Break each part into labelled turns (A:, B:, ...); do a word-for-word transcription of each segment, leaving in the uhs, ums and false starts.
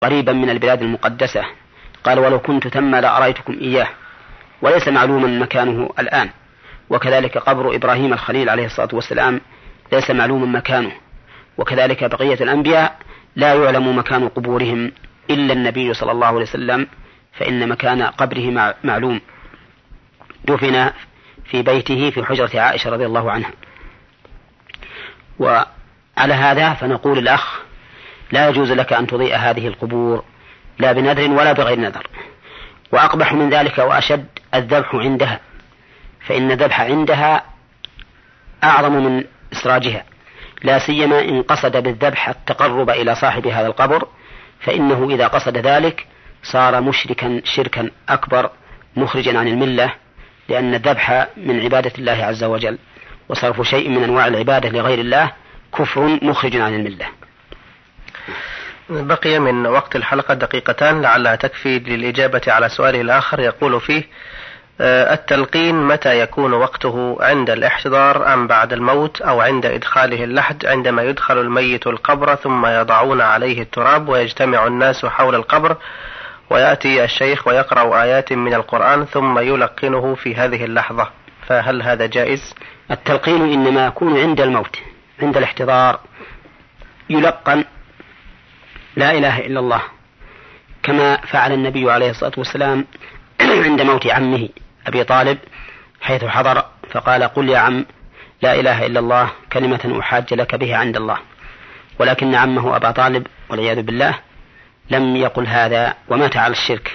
A: قريبا من البلاد المقدسة، قال ولو كنت ثم لأريتكم إياه، وليس معلوما مكانه الآن. وكذلك قبر إبراهيم الخليل عليه الصلاة والسلام ليس معلوما مكانه، وكذلك بقية الأنبياء لا يعلم مكان قبورهم إلا النبي صلى الله عليه وسلم، فإن مكان قبره معلوم، دفن في بيته في حجرة عائشة رضي الله عنها. وعلى هذا فنقول الأخ لا يجوز لك أن تضيء هذه القبور لا بنذر ولا بغير نذر. وأقبح من ذلك وأشد الذبح عندها، فإن الذبح عندها أعظم من إسراجها، لا سيما إن قصد بالذبح التقرب إلى صاحب هذا القبر، فإنه إذا قصد ذلك صار مشركا شركا أكبر مخرجا عن الملة، لأن الذبح من عبادة الله عز وجل، وصرف شيء من أنواع العبادة لغير الله كفر مخرج عن الملة.
B: بقي من وقت الحلقة دقيقتان لعلها تكفي للإجابة على سؤاله الآخر. يقول فيه: التلقين متى يكون وقته؟ عند الاحتضار أم بعد الموت أو عند إدخاله اللحد، عندما يدخل الميت القبر ثم يضعون عليه التراب ويجتمع الناس حول القبر ويأتي الشيخ ويقرأ آيات من القرآن ثم يلقنه في هذه اللحظة، فهل هذا جائز؟
A: التلقين إنما يكون عند الموت، عند الاحتضار يلقن لا إله إلا الله، كما فعل النبي عليه الصلاة والسلام عند موت عمه أبي طالب حيث حضر فقال: قل يا عم لا إله إلا الله كلمة أحاج لك بها عند الله. ولكن عمه أبا طالب والعياذ بالله لم يقل هذا ومات على الشرك.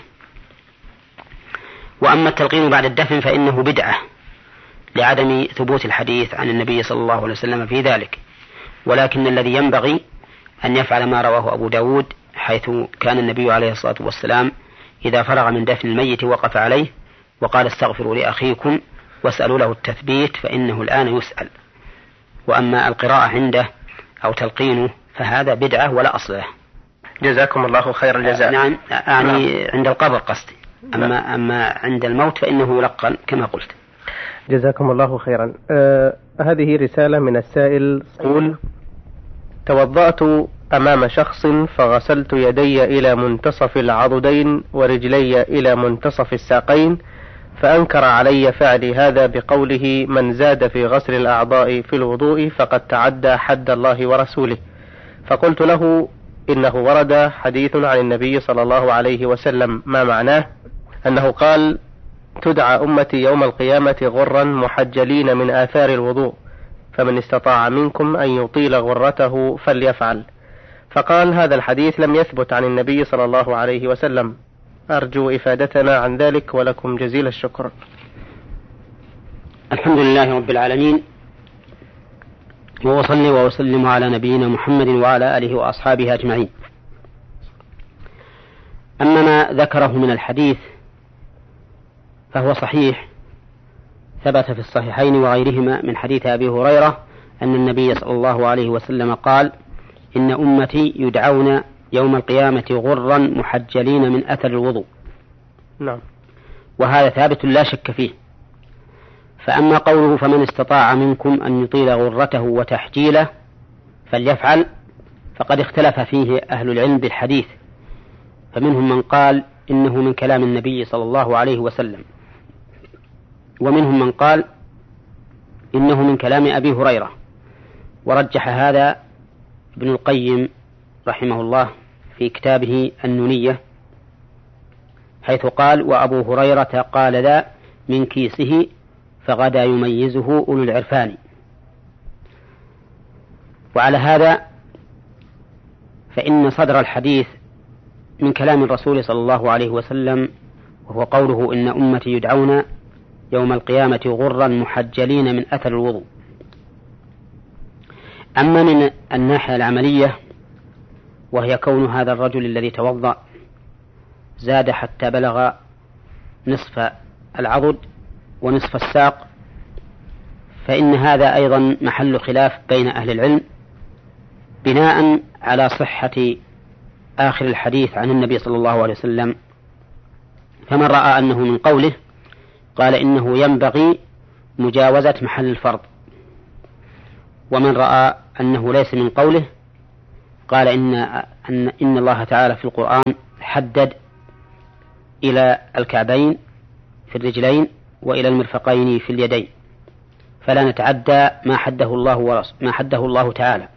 A: وأما التلقين بعد الدفن فإنه بدعة لعدم ثبوت الحديث عن النبي صلى الله عليه وسلم في ذلك، ولكن الذي ينبغي أن يفعل ما رواه أبو داود، حيث كان النبي عليه الصلاة والسلام إذا فرغ من دفن الميت وقف عليه وقال: استغفروا لأخيكم واسألوا له التثبيت فإنه الآن يسأل. وأما القراءة عنده أو تلقينه فهذا بدعة ولا أصل له.
B: جزاكم الله خير الجزاء.
A: نعم، يعني عند القبر قصدي، أما, أما عند الموت فإنه يلقن كما قلت.
B: جزاكم الله خيرا. آه هذه رسالة من السائل يقول: توضأت أمام شخص فغسلت يدي إلى منتصف العضدين ورجلي إلى منتصف الساقين، فأنكر علي فعلي هذا بقوله: من زاد في غسل الأعضاء في الوضوء فقد تعدى حد الله ورسوله. فقلت له: إنه ورد حديث عن النبي صلى الله عليه وسلم، ما معناه؟ أنه قال: تدعى أمتي يوم القيامة غرا محجلين من آثار الوضوء، فمن استطاع منكم أن يطيل غرته فليفعل. فقال: هذا الحديث لم يثبت عن النبي صلى الله عليه وسلم، أرجو إفادتنا عن ذلك ولكم جزيل الشكر.
A: الحمد لله رب العالمين، وصلي وسلم على نبينا محمد وعلى آله وأصحابه أجمعين. أما ما ذكره من الحديث فهو صحيح، ثبت في الصحيحين وغيرهما من حديث أبي هريرة أن النبي صلى الله عليه وسلم قال: إن أمتي يدعون يوم القيامة غرا محجلين من أثر الوضوء.
B: نعم.
A: وهذا ثابت لا شك فيه. فأما قوله: فمن استطاع منكم أن يطيل غرته وتحجيله فليفعل، فقد اختلف فيه أهل العلم بالحديث، فمنهم من قال إنه من كلام النبي صلى الله عليه وسلم، ومنهم من قال إنه من كلام أبي هريرة. ورجح هذا ابن القيم رحمه الله في كتابه النونية، حيث قال: وأبو هريرة قال ذا من كيسه فغدا يميزه أولو العرفان. وعلى هذا فإن صدر الحديث من كلام الرسول صلى الله عليه وسلم، وهو قوله: إن أمتي يدعون يوم القيامة غرا محجلين من أثر الوضوء. أما من الناحية العملية، وهي كون هذا الرجل الذي توضأ زاد حتى بلغ نصف العضد ونصف الساق، فإن هذا أيضا محل خلاف بين أهل العلم، بناء على صحة آخر الحديث عن النبي صلى الله عليه وسلم. فمن رأى أنه من قوله قال إنه ينبغي مجاوزة محل الفرض، ومن رأى أنه ليس من قوله قال إن أن إن الله تعالى في القرآن حدد إلى الكعبين في الرجلين وإلى المرفقين في اليدين، فلا نتعدى ما حده الله ورسول ما حده الله تعالى.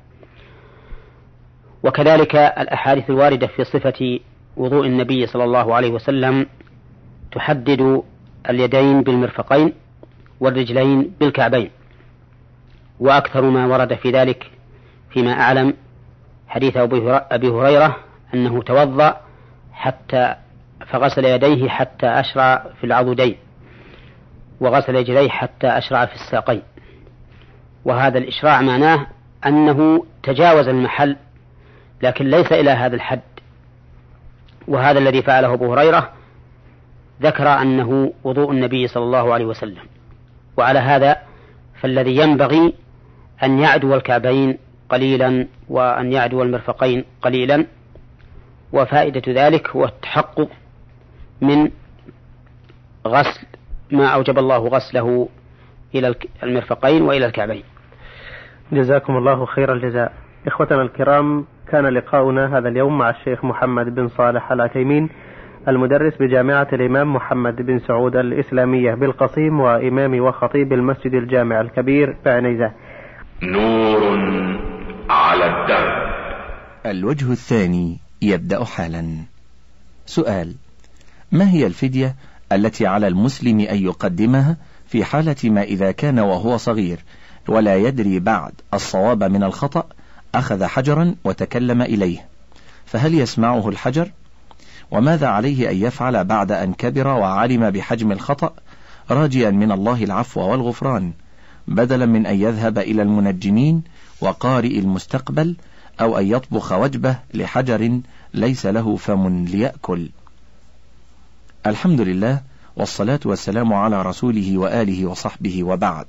A: وكذلك الأحاديث الواردة في صفة وضوء النبي صلى الله عليه وسلم تحدد اليدين بالمرفقين والرجلين بالكعبين، وأكثر ما ورد في ذلك فيما أعلم حديث أبي هريرة أنه توضأ حتى فغسل يديه حتى أشرع في العضدين، وغسل رجليه حتى أشرع في الساقين. وهذا الإشراع معناه أنه تجاوز المحل لكن ليس إلى هذا الحد، وهذا الذي فعله أبو هريرة ذكر أنه وضوء النبي صلى الله عليه وسلم. وعلى هذا فالذي ينبغي أن يعدو الكعبين قليلا وأن يعدو المرفقين قليلا، وفائدة ذلك هو التحقق من غسل ما أوجب الله غسله إلى المرفقين وإلى الكعبين.
B: جزاكم الله خير الجزاء. إخوتنا الكرام، كان لقاؤنا هذا اليوم مع الشيخ محمد بن صالح العثيمين، المدرس بجامعة الإمام محمد بن سعود الإسلامية بالقصيم، وإمام وخطيب المسجد الجامع الكبير بعنيزة.
C: نور على الدرب.
D: الوجه الثاني يبدأ حالا. سؤال: ما هي الفدية التي على المسلم أن يقدمها في حالة ما إذا كان وهو صغير ولا يدري بعد الصواب من الخطأ أخذ حجرا وتكلم إليه، فهل يسمعه الحجر؟ وماذا عليه أن يفعل بعد أن كبر وعلم بحجم الخطأ راجيا من الله العفو والغفران، بدلا من أن يذهب إلى المنجمين وقارئ المستقبل أو أن يطبخ وجبة لحجر ليس له فم ليأكل؟ الحمد لله، والصلاة والسلام على رسوله وآله وصحبه، وبعد.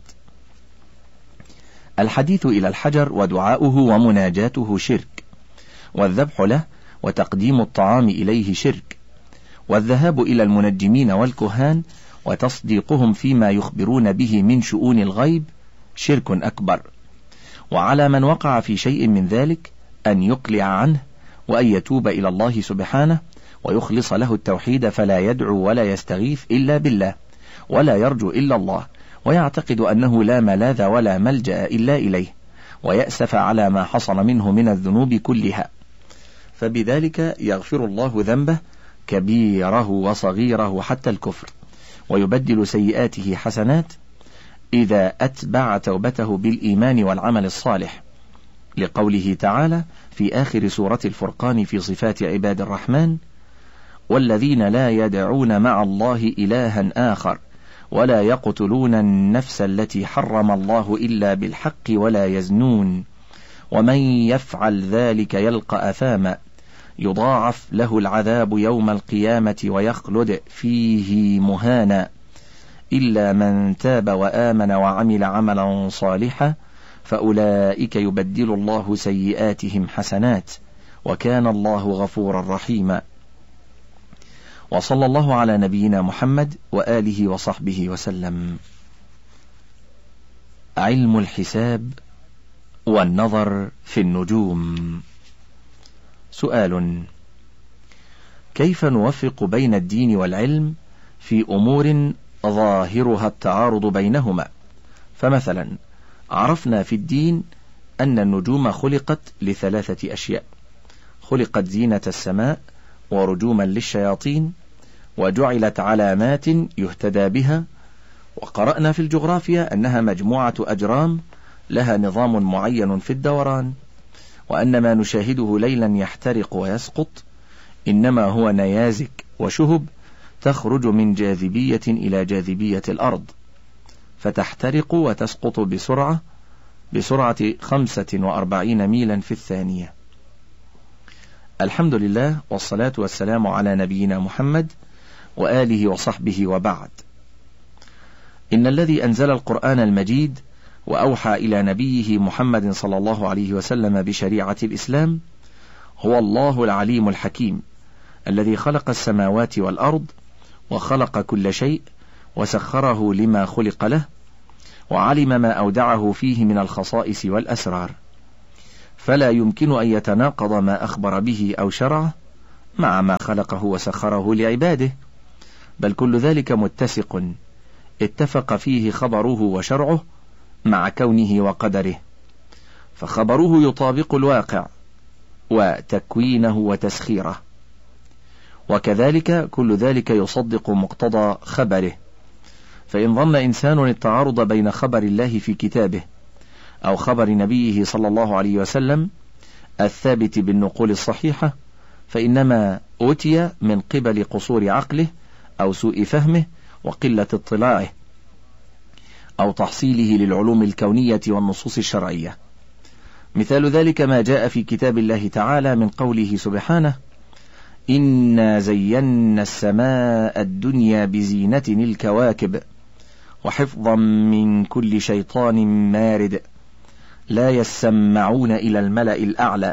D: الحديث إلى الحجر ودعاؤه ومناجاته شرك، والذبح له وتقديم الطعام إليه شرك، والذهاب إلى المنجمين والكهان وتصديقهم فيما يخبرون به من شؤون الغيب شرك أكبر. وعلى من وقع في شيء من ذلك أن يقلع عنه وأن يتوب إلى الله سبحانه ويخلص له التوحيد، فلا يدعو ولا يستغيث إلا بالله ولا يرجو إلا الله، ويعتقد أنه لا ملاذ ولا ملجأ إلا إليه، ويأسف على ما حصل منه من الذنوب كلها، فبذلك يغفر الله ذنبه كبيره وصغيره حتى الكفر، ويبدل سيئاته حسنات إذا أتبع توبته بالإيمان والعمل الصالح، لقوله تعالى في آخر سورة الفرقان في صفات عباد الرحمن: والذين لا يدعون مع الله إلها آخر ولا يقتلون النفس التي حرم الله إلا بالحق ولا يزنون ومن يفعل ذلك يلقى أثاما يضاعف له العذاب يوم القيامة ويخلد فيه مهانا إلا من تاب وآمن وعمل عملا صالحا فأولئك يبدل الله سيئاتهم حسنات وكان الله غفورا رحيما. وصلى الله على نبينا محمد وآله وصحبه وسلم. علم الحساب والنظر في النجوم. سؤال: كيف نوفق بين الدين والعلم في أمور ظاهرها التعارض بينهما؟ فمثلا عرفنا في الدين أن النجوم خلقت لثلاثة أشياء: خلقت زينة السماء ورجوما للشياطين وجعلت علامات يهتدى بها. وقرأنا في الجغرافيا أنها مجموعة أجرام لها نظام معين في الدوران، وأن ما نشاهده ليلا يحترق ويسقط إنما هو نيازك وشهب تخرج من جاذبية إلى جاذبية الأرض فتحترق وتسقط بسرعة بسرعة خمسة وأربعين ميلا في الثانية. الحمد لله، والصلاة والسلام على نبينا محمد وآله وصحبه، وبعد. إن الذي أنزل القرآن المجيد وأوحى إلى نبيه محمد صلى الله عليه وسلم بشريعة الإسلام هو الله العليم الحكيم، الذي خلق السماوات والأرض وخلق كل شيء وسخره لما خلق له، وعلم ما أودعه فيه من الخصائص والأسرار، فلا يمكن أن يتناقض ما أخبر به أو شرعه مع ما خلقه وسخره لعباده، بل كل ذلك متسق اتفق فيه خبره وشرعه مع كونه وقدره، فخبره يطابق الواقع وتكوينه وتسخيره، وكذلك كل ذلك يصدق مقتضى خبره. فإن ظن إنسان التعارض بين خبر الله في كتابه أو خبر نبيه صلى الله عليه وسلم الثابت بالنقول الصحيحة، فإنما أوتي من قبل قصور عقله أو سوء فهمه وقلة اطلاعه أو تحصيله للعلوم الكونية والنصوص الشرعية. مثال ذلك ما جاء في كتاب الله تعالى من قوله سبحانه: إنا زينا السماء الدنيا بزينة الكواكب وحفظا من كل شيطان مارد لا يسمعون إلى الملأ الأعلى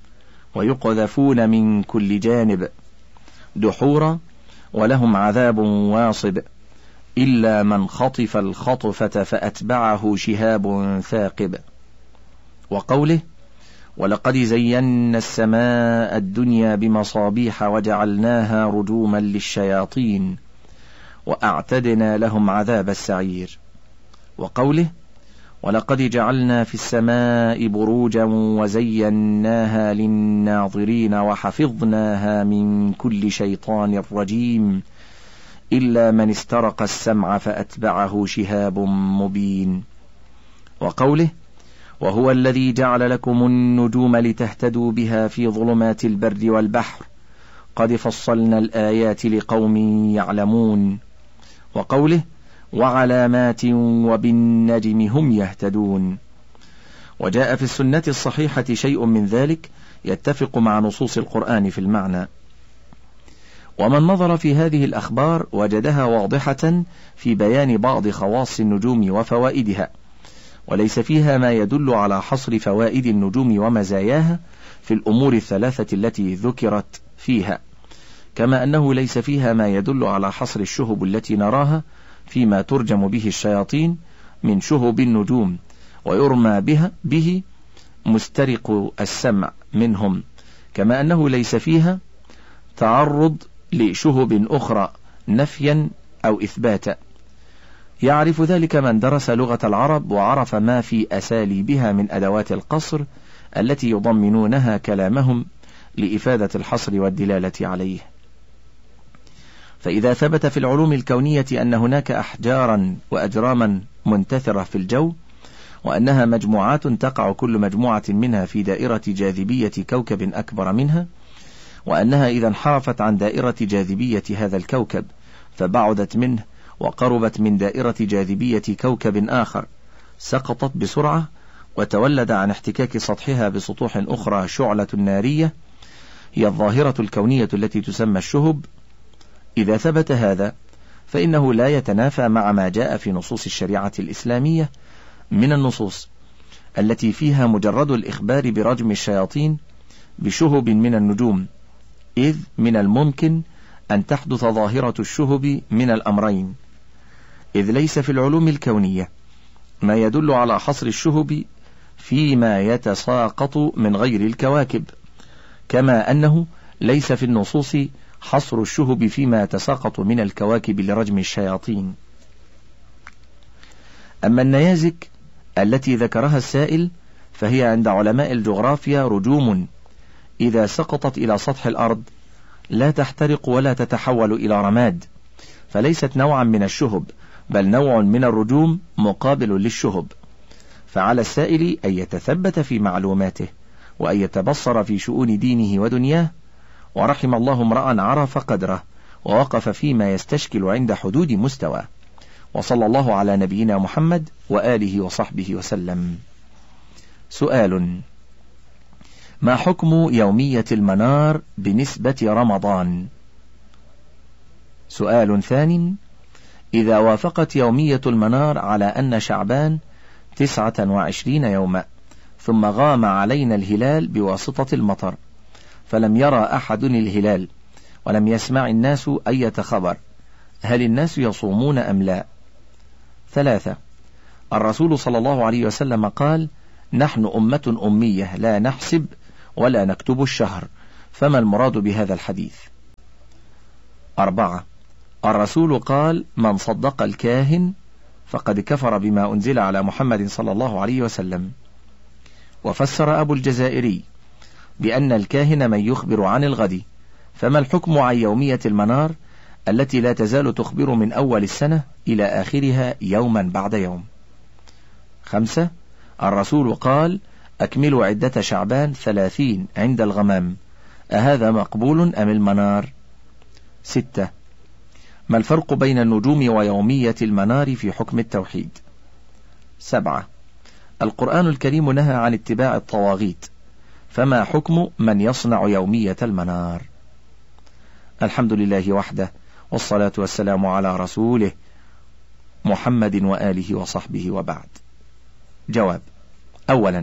D: ويقذفون من كل جانب دحورا ولهم عذاب واصب إلا من خطف الخطفة فأتبعه شهاب ثاقب. وقوله: ولقد زينا السماء الدنيا بمصابيح وجعلناها رجوما للشياطين وأعتدنا لهم عذاب السعير. وقوله: ولقد جعلنا في السماء بروجا وزيناها للناظرين وحفظناها من كل شيطان رجيم إلا من استرق السمع فأتبعه شهاب مبين. وقوله: وهو الذي جعل لكم النجوم لتهتدوا بها في ظلمات البر والبحر قد فصلنا الآيات لقوم يعلمون. وقوله: وعلامات وبالنجم هم يهتدون. وجاء في السنة الصحيحة شيء من ذلك يتفق مع نصوص القرآن في المعنى. ومن نظر في هذه الأخبار وجدها واضحة في بيان بعض خواص النجوم وفوائدها، وليس فيها ما يدل على حصر فوائد النجوم ومزاياها في الأمور الثلاثة التي ذكرت فيها، كما أنه ليس فيها ما يدل على حصر الشهب التي نراها فيما ترجم به الشياطين من شهب النجوم ويرمى بها به مسترق السمع منهم، كما أنه ليس فيها تعرض لشهب أخرى نفيا أو إثباتا. يعرف ذلك من درس لغة العرب وعرف ما في أساليبها من أدوات القصر التي يضمنونها كلامهم لإفادة الحصر والدلالة عليه. فإذا ثبت في العلوم الكونية أن هناك أحجارا وأجراما منتثرة في الجو، وأنها مجموعات تقع كل مجموعة منها في دائرة جاذبية كوكب أكبر منها، وأنها إذا انحرفت عن دائرة جاذبية هذا الكوكب فبعدت منه وقربت من دائرة جاذبية كوكب آخر سقطت بسرعة وتولد عن احتكاك سطحها بسطوح أخرى شعلة نارية هي الظاهرة الكونية التي تسمى الشهب. إذا ثبت هذا فإنه لا يتنافى مع ما جاء في نصوص الشريعة الإسلامية من النصوص التي فيها مجرد الإخبار برجم الشياطين بشهب من النجوم، إذ من الممكن أن تحدث ظاهرة الشهب من الأمرين، إذ ليس في العلوم الكونية ما يدل على حصر الشهب فيما يتساقط من غير الكواكب، كما أنه ليس في النصوص حصر الشهب فيما يتساقط من الكواكب لرجم الشياطين. أما النيازك التي ذكرها السائل فهي عند علماء الجغرافيا رجوم إذا سقطت إلى سطح الأرض لا تحترق ولا تتحول إلى رماد، فليست نوعا من الشهب بل نوع من الرجوم مقابل للشهب. فعلى السائل أن يتثبت في معلوماته وأن يتبصر في شؤون دينه ودنياه، ورحم الله امرأ عرف قدره ووقف فيما يستشكل عند حدود مستوى. وصلى الله على نبينا محمد وآله وصحبه وسلم. سؤال: ما حكم يومية المنار بنسبة رمضان؟ سؤال ثاني: إذا وافقت يومية المنار على أن شعبان تسعة وعشرين يوما ثم غام علينا الهلال بواسطة المطر فلم يرى أحد الهلال ولم يسمع الناس أي خبر، هل الناس يصومون أم لا؟ ثلاثة: الرسول صلى الله عليه وسلم قال: نحن أمة أمية لا نحسب ولا نكتب الشهر، فما المراد بهذا الحديث؟ أربعة. الرسول قال: من صدق الكاهن فقد كفر بما أنزل على محمد صلى الله عليه وسلم. وفسر أبو الجزائري بأن الكاهن من يخبر عن الغد، فما الحكم عن يومية المنار التي لا تزال تخبر من أول السنة إلى آخرها يوما بعد يوم؟ خمسة. الرسول قال: أكملوا عدة شعبان ثلاثين عند الغمام، أهذا مقبول أم المنار؟ ستة. ما الفرق بين النجوم ويومية المنار في حكم التوحيد؟ سبعة. القرآن الكريم نهى عن اتباع الطواغيت، فما حكم من يصنع يومية المنار؟ الحمد لله وحده، والصلاة والسلام على رسوله محمد وآله وصحبه وبعد. جواب: أولا،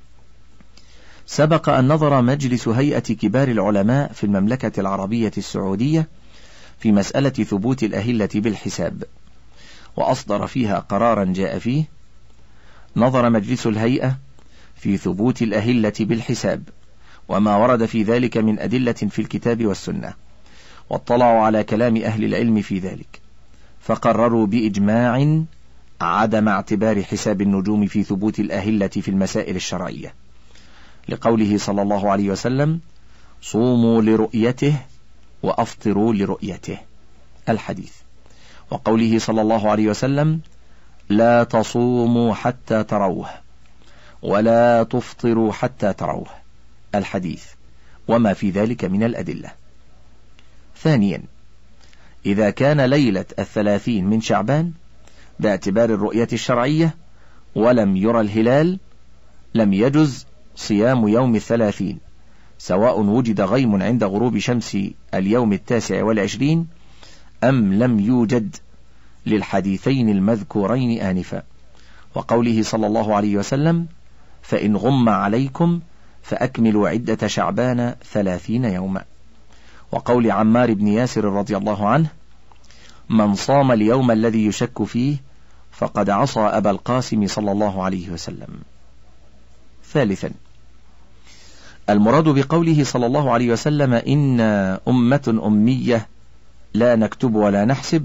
D: سبق أن نظر مجلس هيئة كبار العلماء في المملكة العربية السعودية في مسألة ثبوت الأهلة بالحساب، وأصدر فيها قرارا جاء فيه: نظر مجلس الهيئة في ثبوت الأهلة بالحساب وما ورد في ذلك من أدلة في الكتاب والسنة، واطلعوا على كلام أهل العلم في ذلك، فقرروا بإجماع عدم اعتبار حساب النجوم في ثبوت الأهلة في المسائل الشرعية، لقوله صلى الله عليه وسلم: صوموا لرؤيته وأفطروا لرؤيته، الحديث، وقوله صلى الله عليه وسلم: لا تصوموا حتى تروه ولا تفطروا حتى تروه، الحديث، وما في ذلك من الأدلة. ثانيا، إذا كان ليلة الثلاثين من شعبان باعتبار الرؤية الشرعية ولم يرى الهلال، لم يجز صيام يوم الثلاثين، سواء وجد غيم عند غروب شمس اليوم التاسع والعشرين أم لم يوجد، للحديثين المذكورين آنفا، وقوله صلى الله عليه وسلم: فإن غم عليكم فأكملوا عدة شعبان ثلاثين يوما، وقول عمار بن ياسر رضي الله عنه: من صام اليوم الذي يشك فيه فقد عصى أبا القاسم صلى الله عليه وسلم. ثالثا، المراد بقوله صلى الله عليه وسلم: إنا أمة أمية لا نكتب ولا نحسب،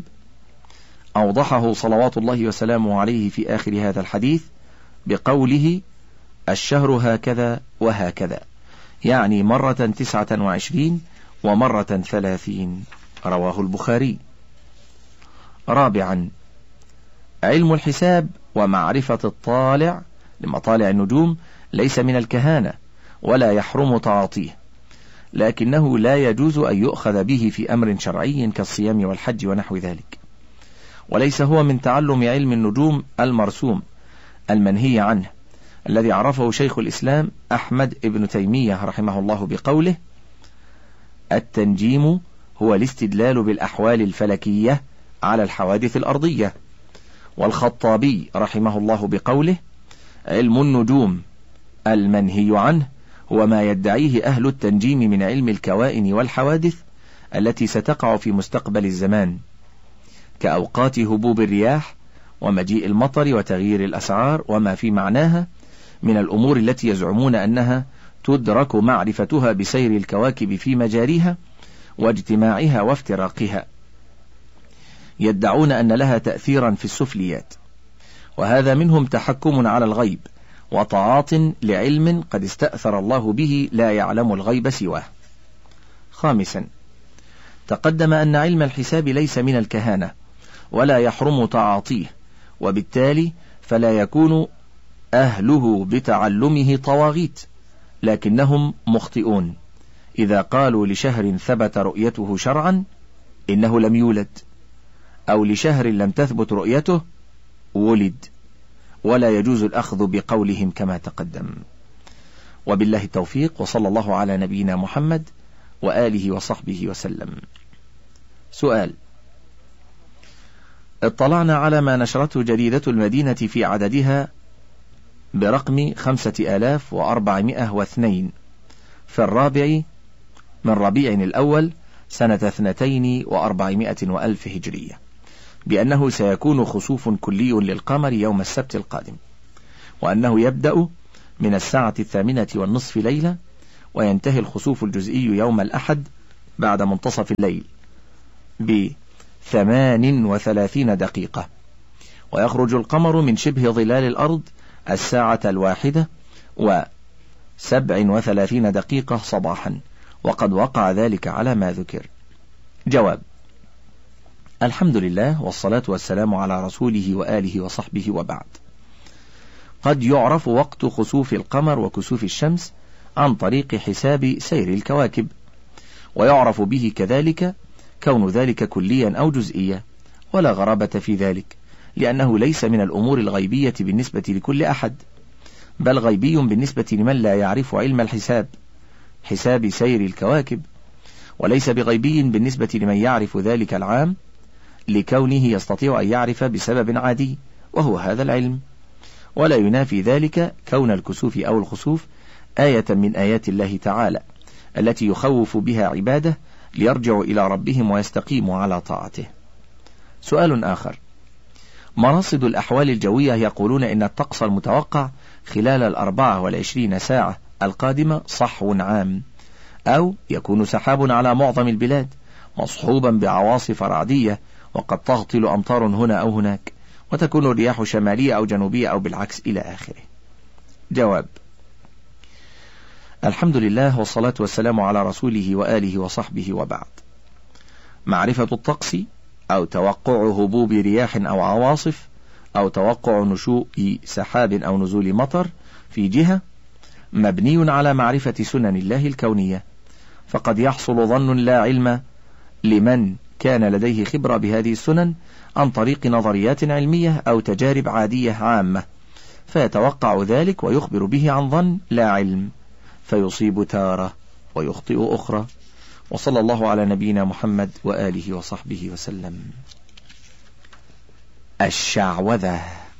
D: أوضحه صلوات الله وسلامه عليه في آخر هذا الحديث بقوله: الشهر هكذا وهكذا، يعني مرة تسعة وعشرين ومرة ثلاثين، رواه البخاري. رابعا، علم الحساب ومعرفة الطالع لمطالع النجوم ليس من الكهانة ولا يحرم تعاطيه، لكنه لا يجوز أن يؤخذ به في أمر شرعي كالصيام والحج ونحو ذلك، وليس هو من تعلم علم النجوم المرسوم المنهي عنه الذي عرفه شيخ الإسلام أحمد ابن تيمية رحمه الله بقوله: التنجيم هو الاستدلال بالأحوال الفلكية على الحوادث الأرضية. والخطابي رحمه الله بقوله: علم النجوم المنهي عنه هو ما يدعيه أهل التنجيم من علم الكوائن والحوادث التي ستقع في مستقبل الزمان، كأوقات هبوب الرياح ومجيء المطر وتغيير الأسعار وما في معناها من الأمور التي يزعمون أنها تدرك معرفتها بسير الكواكب في مجاريها واجتماعها وافتراقها، يدعون أن لها تأثيرا في السفليات، وهذا منهم تحكم على الغيب وطاعات لعلم قد استأثر الله به لا يعلم الغيب سواه. خامسا، تقدم أن علم الحساب ليس من الكهانة ولا يحرم تعاطيه، وبالتالي فلا يكون أهله بتعلمه طواغيت، لكنهم مخطئون إذا قالوا لشهر ثبت رؤيته شرعا إنه لم يولد، أو لشهر لم تثبت رؤيته ولد، ولا يجوز الأخذ بقولهم كما تقدم. وبالله التوفيق، وصلى الله على نبينا محمد وآله وصحبه وسلم. سؤال: اطلعنا على ما نشرته جريدة المدينة في عددها برقم خمسة آلاف وأربعمائة واثنين في الرابع من ربيع الأول سنة اثنتين وأربعمائة وألف هجرية، بأنه سيكون خسوف كلي للقمر يوم السبت القادم، وأنه يبدأ من الساعة الثامنة والنصف ليلة، وينتهي الخسوف الجزئي يوم الأحد بعد منتصف الليل بثمان وثلاثين دقيقة، ويخرج القمر من شبه ظلال الأرض الساعة الواحدة وسبع وثلاثين دقيقة صباحا، وقد وقع ذلك على ما ذكر. جواب: الحمد لله والصلاة والسلام على رسوله وآله وصحبه، وبعد. قد يعرف وقت خسوف القمر وكسوف الشمس عن طريق حساب سير الكواكب، ويعرف به كذلك كون ذلك كليا أو جزئيا، ولا غرابة في ذلك، لأنه ليس من الأمور الغيبية بالنسبة لكل أحد، بل غيبي بالنسبة لمن لا يعرف علم الحساب، حساب سير الكواكب، وليس بغيبي بالنسبة لمن يعرف ذلك العام، لكونه يستطيع أن يعرف بسبب عادي وهو هذا العلم. ولا ينافي ذلك كون الكسوف أو الخسوف آية من آيات الله تعالى التي يخوف بها عباده ليرجعوا إلى ربهم ويستقيموا على طاعته. سؤال آخر: مراصد الأحوال الجوية يقولون إن الطقس المتوقع خلال الأربعة والعشرين ساعة القادمة صحو عام، أو يكون سحاب على معظم البلاد مصحوبا بعواصف رعدية، وقد تهطل أمطار هنا أو هناك، وتكون الرياح شمالية أو جنوبية أو بالعكس إلى آخره. جواب: الحمد لله والصلاة والسلام على رسوله وآله وصحبه، وبعد. معرفة الطقس أو توقع هبوب رياح أو عواصف أو توقع نشوء سحاب أو نزول مطر في جهة مبني على معرفة سنن الله الكونية، فقد يحصل ظن لا علم لمن كان لديه خبرة بهذه السنن عن طريق نظريات علمية أو تجارب عادية عامة، فيتوقع ذلك ويخبر به عن ظن لا علم، فيصيب تارة ويخطئ أخرى. وصلى الله على نبينا محمد وآله وصحبه وسلم. الشعوذة.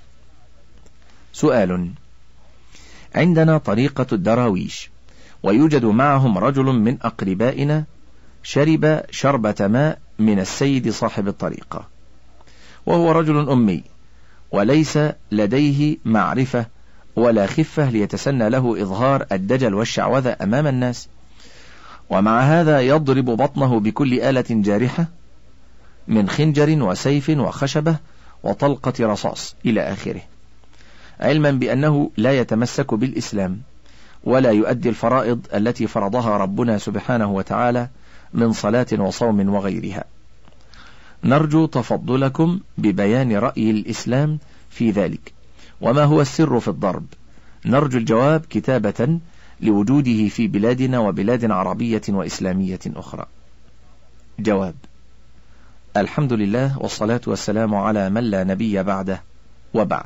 D: سؤال: عندنا طريقة الدراويش، ويوجد معهم رجل من أقربائنا شرب شربة ماء من السيد صاحب الطريقة، وهو رجل أمي وليس لديه معرفة ولا خفة ليتسنى له إظهار الدجل والشعوذة أمام الناس، ومع هذا يضرب بطنه بكل آلة جارحة من خنجر وسيف وخشبة وطلقة رصاص إلى آخره، علما بأنه لا يتمسك بالإسلام ولا يؤدي الفرائض التي فرضها ربنا سبحانه وتعالى من صلاة وصوم وغيرها. نرجو تفضلكم ببيان رأي الإسلام في ذلك، وما هو السر في الضرب؟ نرجو الجواب كتابة لوجوده في بلادنا وبلاد عربية وإسلامية أخرى. جواب: الحمد لله والصلاة والسلام على من لا نبي بعده، وبعد.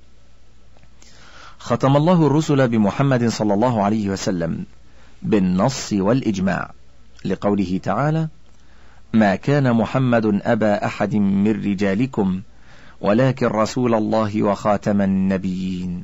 D: ختم الله الرسل بمحمد صلى الله عليه وسلم بالنص والإجماع، لقوله تعالى: ما كان محمد أبا أحد من رجالكم ولكن رسول الله وخاتم النبيين.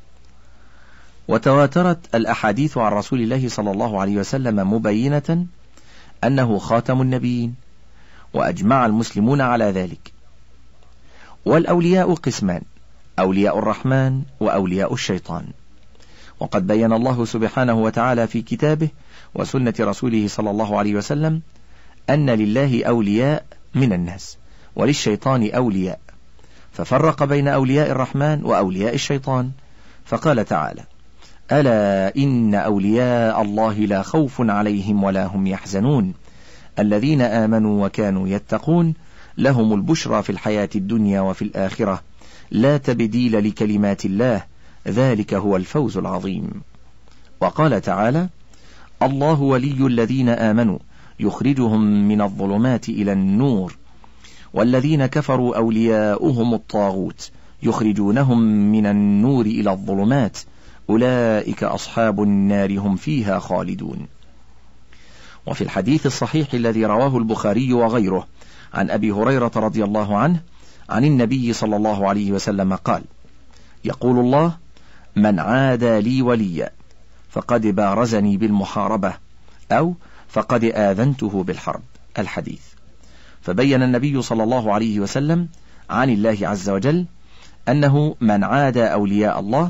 D: وتواترت الأحاديث عن رسول الله صلى الله عليه وسلم مبينة أنه خاتم النبيين، وأجمع المسلمون على ذلك. والأولياء قسمان: أولياء الرحمن وأولياء الشيطان، وقد بين الله سبحانه وتعالى في كتابه وسنة رسوله صلى الله عليه وسلم أن لله أولياء من الناس وللشيطان أولياء، ففرق بين أولياء الرحمن وأولياء الشيطان، فقال تعالى: ألا إن أولياء الله لا خوف عليهم ولا هم يحزنون الذين آمنوا وكانوا يتقون لهم البشرى في الحياة الدنيا وفي الآخرة لا تبديل لكلمات الله ذلك هو الفوز العظيم. وقال تعالى: الله ولي الذين آمنوا يخرجهم من الظلمات إلى النور والذين كفروا أولياؤهم الطاغوت يخرجونهم من النور إلى الظلمات أولئك أصحاب النار هم فيها خالدون. وفي الحديث الصحيح الذي رواه البخاري وغيره عن أبي هريرة رضي الله عنه عن النبي صلى الله عليه وسلم قال: يقول الله: من عادى لي وليا فقد بارزني بالمحاربة أو فقد آذنته بالحرب. الحديث. فبين النبي صلى الله عليه وسلم عن الله عز وجل أنه من عادى أولياء الله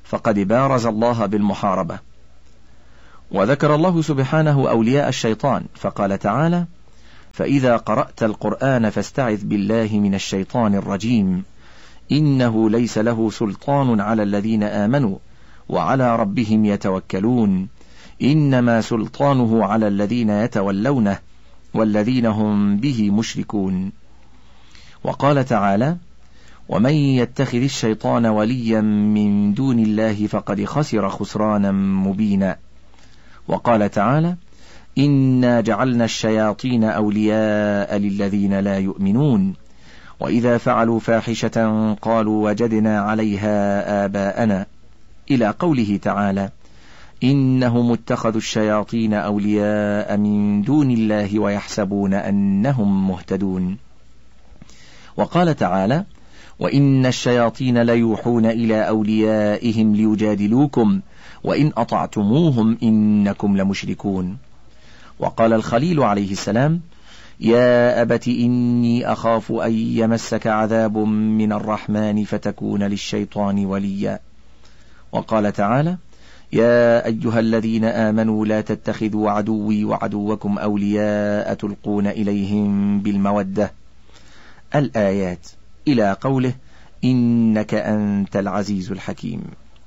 D: فقد بارز الله بالمحاربة. وذكر الله سبحانه أولياء الشيطان فقال تعالى: فإذا قرأت القرآن فاستعذ بالله من الشيطان الرجيم إنه ليس له سلطان على الذين آمنوا وعلى ربهم يتوكلون إنما سلطانه على الذين يتولونه والذين هم به مشركون. وقال تعالى: ومن يتخذ الشيطان وليا من دون الله فقد خسر خسرانا مبينا. وقال تعالى: إنا جعلنا الشياطين أولياء للذين لا يؤمنون وإذا فعلوا فاحشة قالوا وجدنا عليها آباءنا، إلى قوله تعالى: إنهم اتخذوا الشياطين أولياء من دون الله ويحسبون أنهم مهتدون. وقال تعالى: وإن الشياطين ليوحون إلى أوليائهم ليجادلوكم وإن أطعتموهم إنكم لمشركون. وقال الخليل عليه السلام: يا أبت إني أخاف أن يمسك عذاب من الرحمن فتكون للشيطان وليا. وقال تعالى: يا أيها الذين آمنوا لا تتخذوا عدوي وعدوكم أولياء تلقون إليهم بالمودة، الآيات، إلى قوله: إنك أنت العزيز الحكيم.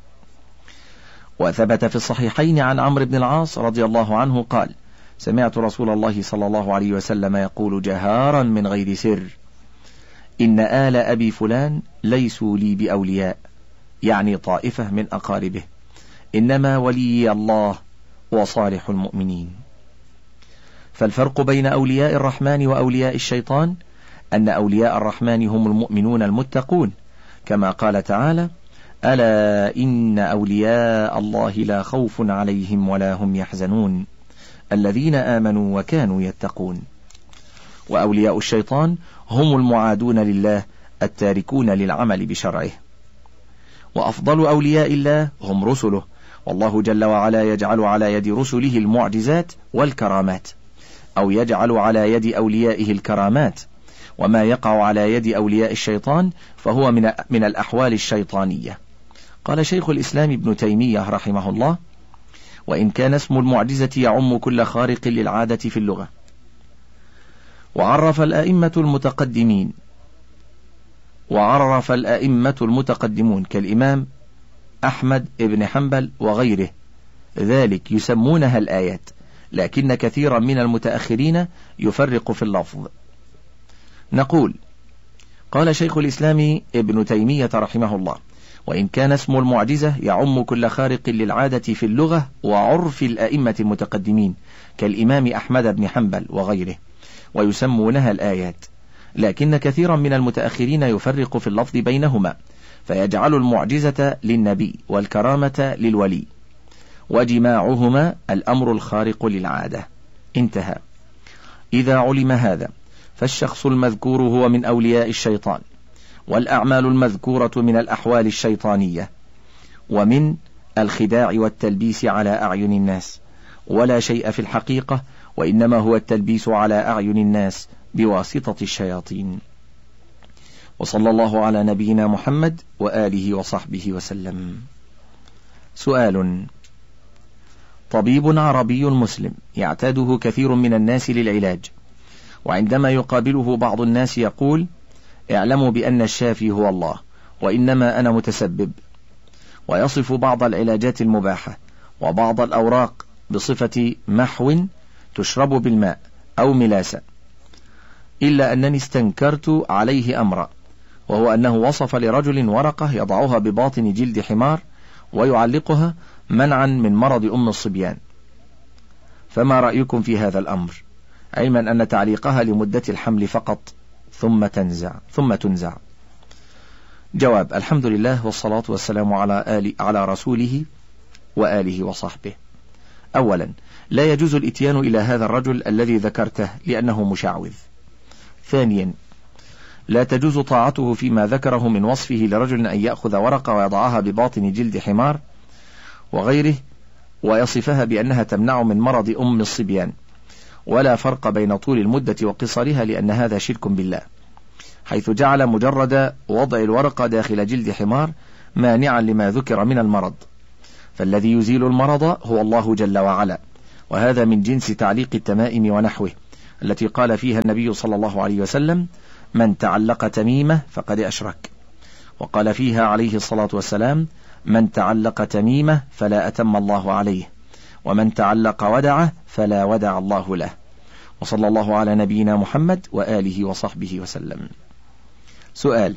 D: وثبت في الصحيحين عن عمرو بن العاص رضي الله عنه قال: سمعت رسول الله صلى الله عليه وسلم يقول جهارا من غير سر: إن آل أبي فلان ليسوا لي بأولياء، يعني طائفة من أقاربه، إنما ولي الله وصالح المؤمنين. فالفرق بين أولياء الرحمن وأولياء الشيطان أن أولياء الرحمن هم المؤمنون المتقون، كما قال تعالى: ألا إن أولياء الله لا خوف عليهم ولا هم يحزنون الذين آمنوا وكانوا يتقون. وأولياء الشيطان هم المعادون لله التاركون للعمل بشرعه. وأفضل أولياء الله هم رسله، والله جل وعلا يجعل على يد رسله المعجزات والكرامات، أو يجعل على يد أوليائه الكرامات. وما يقع على يد أولياء الشيطان فهو من من الأحوال الشيطانية. قال شيخ الإسلام ابن تيمية رحمه الله: وإن كان اسم المعجزة يعم كل خارق للعادة في اللغة. وعرف الأئمة المتقدمين وعرف الأئمة المتقدمون كالإمام أحمد بن حنبل وغيره ذلك يسمونها الآيات، لكن كثيرا من المتأخرين يفرق في اللفظ. نقول: قال شيخ الإسلام ابن تيمية رحمه الله: وإن كان اسم المعجزة يعم كل خارق للعادة في اللغة وعرف الأئمة المتقدمين كالإمام أحمد بن حنبل وغيره، ويسمونها الآيات، لكن كثيرا من المتأخرين يفرق في اللفظ بينهما، فيجعل المعجزة للنبي والكرامة للولي، وجماعهما الأمر الخارق للعادة. انتهى. إذا علم هذا فالشخص المذكور هو من أولياء الشيطان، والأعمال المذكورة من الأحوال الشيطانية ومن الخداع والتلبيس على أعين الناس، ولا شيء في الحقيقة، وإنما هو التلبيس على أعين الناس بواسطة الشياطين. وصلى الله على نبينا محمد وآله وصحبه وسلم. سؤال: طبيب عربي مسلم يعتاده كثير من الناس للعلاج، وعندما يقابله بعض الناس يقول: اعلموا بأن الشافي هو الله وإنما أنا متسبب، ويصف بعض العلاجات المباحة وبعض الأوراق بصفة محو تشرب بالماء أو ملاسة، إلا أنني استنكرت عليه أمرا، وهو أنه وصف لرجل ورقة يضعها بباطن جلد حمار ويعلقها منعا من مرض أم الصبيان، فما رأيكم في هذا الأمر، علما أن تعليقها لمدة الحمل فقط ثم تنزع ثم تنزع؟ جواب: الحمد لله والصلاة والسلام على آل على رسوله وآله وصحبه. أولا، لا يجوز الإتيان إلى هذا الرجل الذي ذكرته لأنه مشعوذ. ثانيا، لا تجوز طاعته فيما ذكره من وصفه لرجل أن يأخذ ورقة ويضعها بباطن جلد حمار وغيره ويصفها بأنها تمنع من مرض أم الصبيان، ولا فرق بين طول المدة وقصرها، لأن هذا شرك بالله، حيث جعل مجرد وضع الورقة داخل جلد حمار مانعا لما ذكر من المرض، فالذي يزيل المرض هو الله جل وعلا، وهذا من جنس تعليق التمائم ونحوه التي قال فيها النبي صلى الله عليه وسلم: من تعلق تميمة فقد أشرك. وقال فيها عليه الصلاة والسلام: من تعلق تميمة فلا أتم الله عليه، ومن تعلق ودعه فلا ودع الله له. وصلى الله على نبينا محمد وآله وصحبه وسلم. سؤال: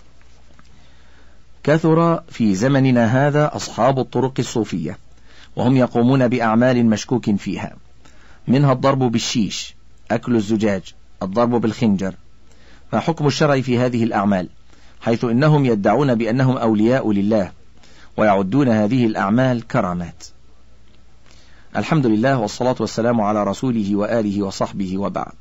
D: كثر في زمننا هذا أصحاب الطرق الصوفية، وهم يقومون بأعمال مشكوك فيها، منها الضرب بالشيش، أكل الزجاج، الضرب بالخنجر. ما حكم الشرع في هذه الأعمال، حيث إنهم يدعون بأنهم أولياء لله ويعدون هذه الأعمال كرامات؟ الحمد لله والصلاة والسلام على رسوله وآله وصحبه، وبعد.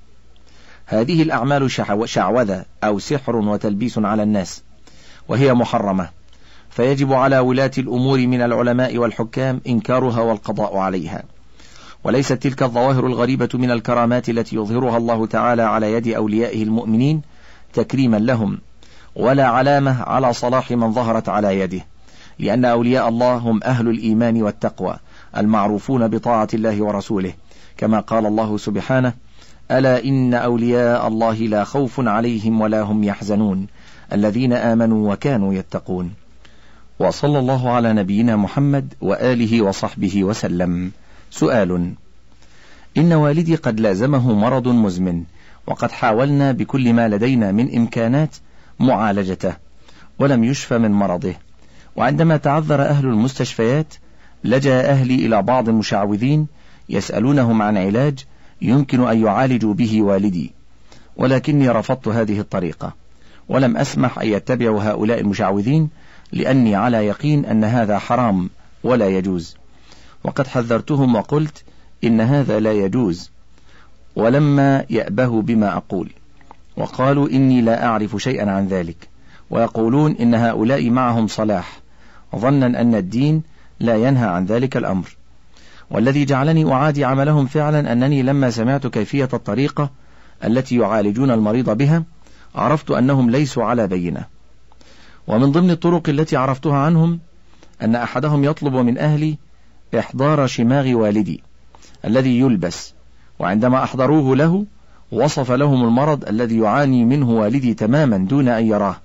D: هذه الأعمال شعوذة أو سحر وتلبيس على الناس، وهي محرمة، فيجب على ولاة الأمور من العلماء والحكام إنكارها والقضاء عليها. وليست تلك الظواهر الغريبة من الكرامات التي يظهرها الله تعالى على يد أوليائه المؤمنين تكريما لهم، ولا علامة على صلاح من ظهرت على يده، لأن أولياء الله هم أهل الإيمان والتقوى المعروفون بطاعة الله ورسوله، كما قال الله سبحانه: ألا إن أولياء الله لا خوف عليهم ولا هم يحزنون الذين آمنوا وكانوا يتقون. وصلى الله على نبينا محمد وآله وصحبه وسلم. سؤال: إن والدي قد لازمه مرض مزمن، وقد حاولنا بكل ما لدينا من إمكانات معالجته ولم يشفى من مرضه، وعندما تعذر أهل المستشفيات لجأ أهلي إلى بعض المشعوذين يسألونهم عن علاج يمكن أن يعالجوا به والدي، ولكني رفضت هذه الطريقة ولم أسمح أن يتبعوا هؤلاء المشعوذين، لأني على يقين أن هذا حرام ولا يجوز، وقد حذرتهم وقلت إن هذا لا يجوز، ولما يأبهوا بما أقول، وقالوا إني لا أعرف شيئا عن ذلك، ويقولون إن هؤلاء معهم صلاح، ظنا أن الدين لا ينهى عن ذلك الأمر. والذي جعلني أعادي عملهم فعلا أنني لما سمعت كيفية الطريقة التي يعالجون المريض بها عرفت أنهم ليسوا على بينة. ومن ضمن الطرق التي عرفتها عنهم أن أحدهم يطلب من أهلي إحضار شماغ والدي الذي يلبس، وعندما أحضروه له وصف لهم المرض الذي يعاني منه والدي تماما دون أن يراه.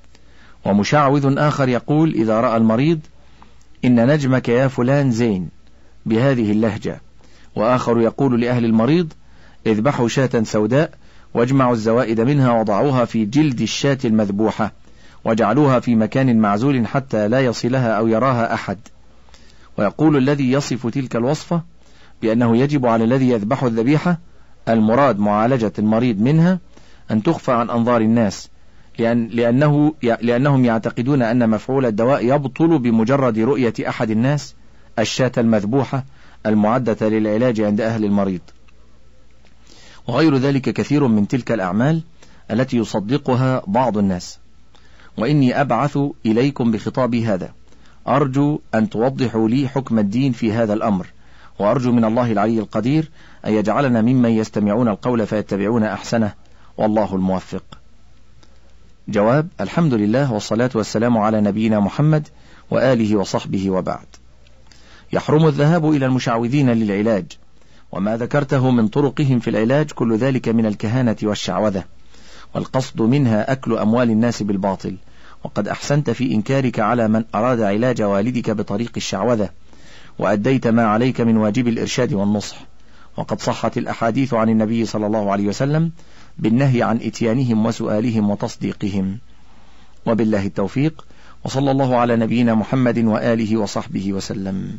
D: ومشعوذ آخر يقول إذا رأى المريض: إن نجمك يا فلان زين، بهذه اللهجة. وآخر يقول لأهل المريض: اذبحوا شاة سوداء واجمعوا الزوائد منها وضعوها في جلد الشاة المذبوحة وجعلوها في مكان معزول حتى لا يصلها أو يراها أحد. ويقول الذي يصف تلك الوصفة بأنه يجب على الذي يذبح الذبيحة المراد معالجة المريض منها أن تخفى عن أنظار الناس، لأن لأنه لأنهم يعتقدون أن مفعول الدواء يبطل بمجرد رؤية أحد الناس الشاة المذبوحة المعدة للعلاج عند أهل المريض. وغير ذلك كثير من تلك الأعمال التي يصدقها بعض الناس. وإني أبعث إليكم بخطابي هذا أرجو أن توضحوا لي حكم الدين في هذا الأمر، وأرجو من الله العلي القدير أن يجعلنا ممن يستمعون القول فيتبعون أحسنه، والله الموفق. جواب: الحمد لله والصلاة والسلام على نبينا محمد وآله وصحبه، وبعد. يحرم الذهاب إلى المشعوذين للعلاج، وما ذكرته من طرقهم في العلاج كل ذلك من الكهانة والشعوذة، والقصد منها أكل أموال الناس بالباطل. وقد أحسنت في إنكارك على من أراد علاج والدك بطريق الشعوذة، وأديت ما عليك من واجب الإرشاد والنصح. وقد صحت الأحاديث عن النبي صلى الله عليه وسلم بالنهي عن إتيانهم وسؤالهم وتصديقهم. وبالله التوفيق، وصلى الله على نبينا محمد وآله وصحبه وسلم.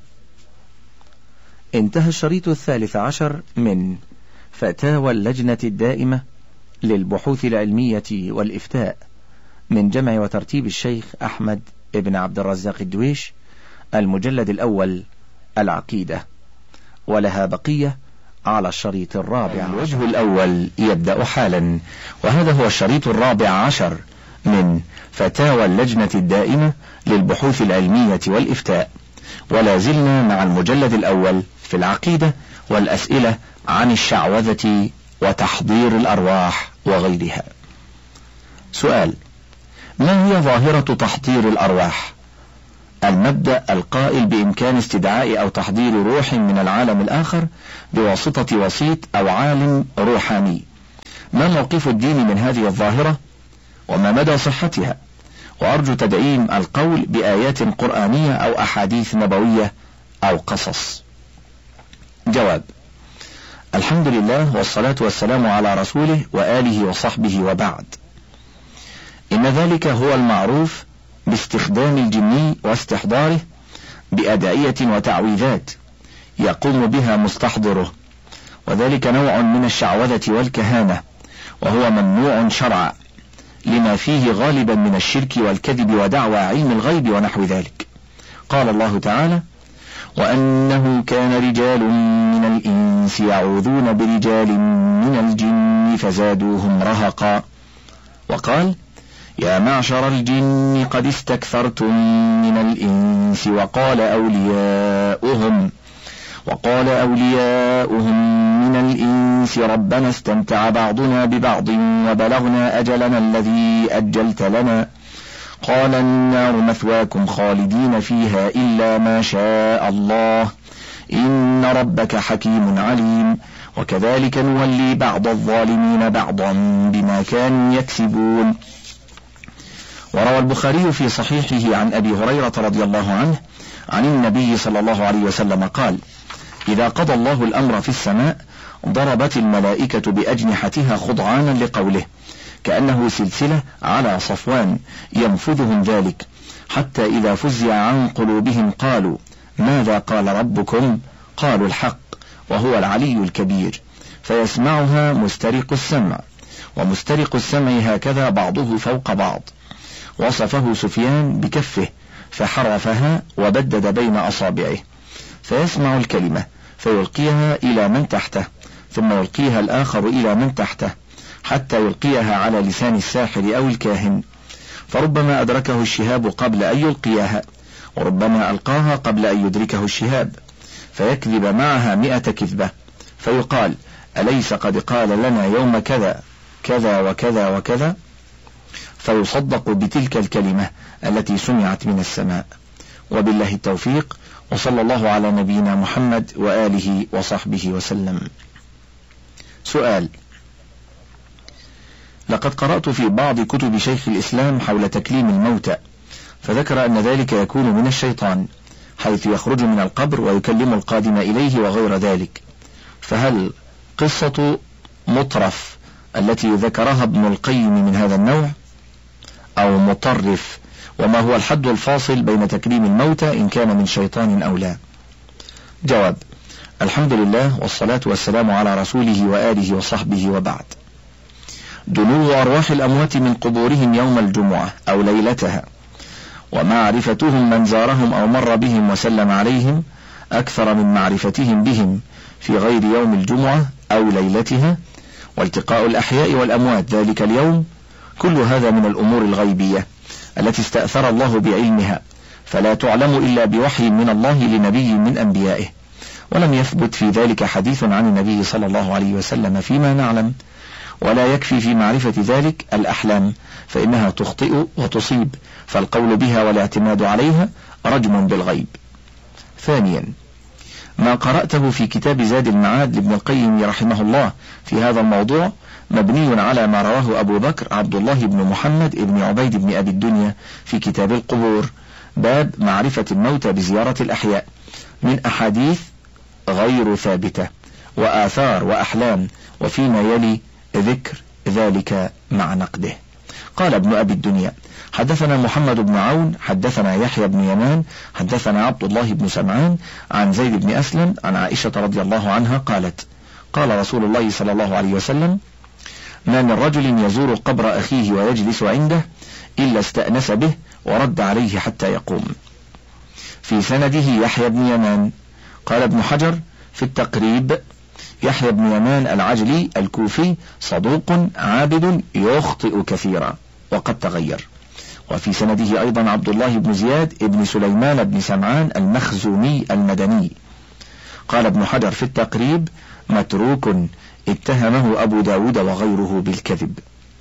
D: انتهى الشريط الثالث عشر من فتاوى اللجنة الدائمة للبحوث العلمية والإفتاء من جمع وترتيب الشيخ أحمد ابن عبد الرزاق الدويش، المجلد الأول، العقيدة، ولها بقية على الشريط الرابع. الوجه الأول يبدأ حالا، وهذا هو الشريط الرابع عشر من فتاوى اللجنة الدائمة للبحوث العلمية والإفتاء، ولا زلنا مع المجلد الأول في العقيدة والأسئلة عن الشعوذة وتحضير الأرواح وغيرها. سؤال: ما هي ظاهرة تحضير الأرواح؟ المبدأ القائل بإمكان استدعاء أو تحضير روح من العالم الآخر بواسطة وسيط أو عالم روحاني. ما موقف الدين من هذه الظاهرة وما مدى صحتها؟ وأرجو تدعيم القول بآيات قرآنية أو أحاديث نبوية أو قصص. جواب: الحمد لله والصلاة والسلام على رسوله وآله وصحبه وبعد. إن ذلك هو المعروف باستخدام الجني واستحضاره بأدعية وتعويذات يقوم بها مستحضره، وذلك نوع من الشعوذة والكهانة، وهو ممنوع شرعا لما فيه غالبا من الشرك والكذب ودعوى علم الغيب ونحو ذلك. قال الله تعالى: وأنه كان رجال من الإنس يعوذون برجال من الجن فزادوهم رهقا. وقال: يا معشر الجن قد استكثرتم من الإنس وقال أولياؤهم وقال أولياؤهم من الإنس ربنا استمتع بعضنا ببعض وبلغنا أجلنا الذي أجلت لنا قال النار مثواكم خالدين فيها إلا ما شاء الله إن ربك حكيم عليم وكذلك نولي بعض الظالمين بعضا بما كانوا يكسبون. وروى البخاري في صحيحه عن أبي هريرة رضي الله عنه عن النبي صلى الله عليه وسلم قال: إذا قضى الله الأمر في السماء ضربت الملائكة بأجنحتها خضعانا لقوله، كأنه سلسلة على صفوان ينفذهم ذلك، حتى إذا فزع عن قلوبهم قالوا: ماذا قال ربكم؟ قالوا: الحق وهو العلي الكبير، فيسمعها مسترق السمع، ومسترق السمع هكذا بعضه فوق بعض. وصفه سفيان بكفه فحرفها وبدد بين أصابعه، فيسمع الكلمة فيلقيها إلى من تحته، ثم يلقيها الآخر إلى من تحته، حتى يلقيها على لسان الساحر أو الكاهن، فربما أدركه الشهاب قبل أن يلقيها، وربما ألقاها قبل أن يدركه الشهاب، فيكذب معها مئة كذبة، فيقال: أليس قد قال لنا يوم كذا كذا وكذا وكذا؟ فيصدق بتلك الكلمة التي سمعت من السماء. وبالله التوفيق، وصلى الله على نبينا محمد وآله وصحبه وسلم. سؤال: لقد قرأت في بعض كتب شيخ الإسلام حول تكليم الموتى، فذكر أن ذلك يكون من الشيطان، حيث يخرج من القبر ويكلم القادم إليه وغير ذلك، فهل قصة مطرف التي ذكرها ابن القيم من هذا النوع أو مطرف؟ وما هو الحد الفاصل بين تكليم الموتى إن كان من شيطان أو لا؟ جواب: الحمد لله والصلاة والسلام على رسوله وآله وصحبه وبعد. دنو أرواح الأموات من قبورهم يوم الجمعة أو ليلتها، ومعرفتهم من زارهم أو مر بهم وسلم عليهم أكثر من معرفتهم بهم في غير يوم الجمعة أو ليلتها، والتقاء الأحياء والأموات ذلك اليوم، كل هذا من الأمور الغيبية التي استأثر الله بعلمها، فلا تعلم إلا بوحي من الله لنبي من أنبيائه، ولم يثبت في ذلك حديث عن النبي صلى الله عليه وسلم فيما نعلم. ولا يكفي في معرفة ذلك الأحلام، فإنها تخطئ وتصيب، فالقول بها والاعتماد عليها رجم بالغيب. ثانيا، ما قرأته في كتاب زاد المعاد لابن القيم رحمه الله في هذا الموضوع مبني على ما رواه أبو بكر عبد الله بن محمد بن عبيد بن أبي الدنيا في كتاب القبور، باب معرفة الموتى بزيارة الأحياء، من أحاديث غير ثابتة وآثار وأحلام، وفيما يلي ذكر ذلك مع نقده. قال ابن أبي الدنيا: حدثنا محمد بن عون حدثنا يحيى بن يمان حدثنا عبد الله بن سمعان عن زيد بن أسلم عن عائشة رضي الله عنها قالت: قال رسول الله صلى الله عليه وسلم: ما من رجل يزور قبر أخيه ويجلس عنده إلا استأنس به ورد عليه حتى يقوم. في سنده يحيى بن يمان. قال ابن حجر في التقريب: يحيى بن يمان العجلي الكوفي صدوق عابد يخطئ كثيرا وقد تغير. وفي سنده أيضا عبد الله بن زياد بن سليمان بن سمعان المخزومي المدني. قال ابن حجر في التقريب: متروك اتهمه أبو داود وغيره بالكذب.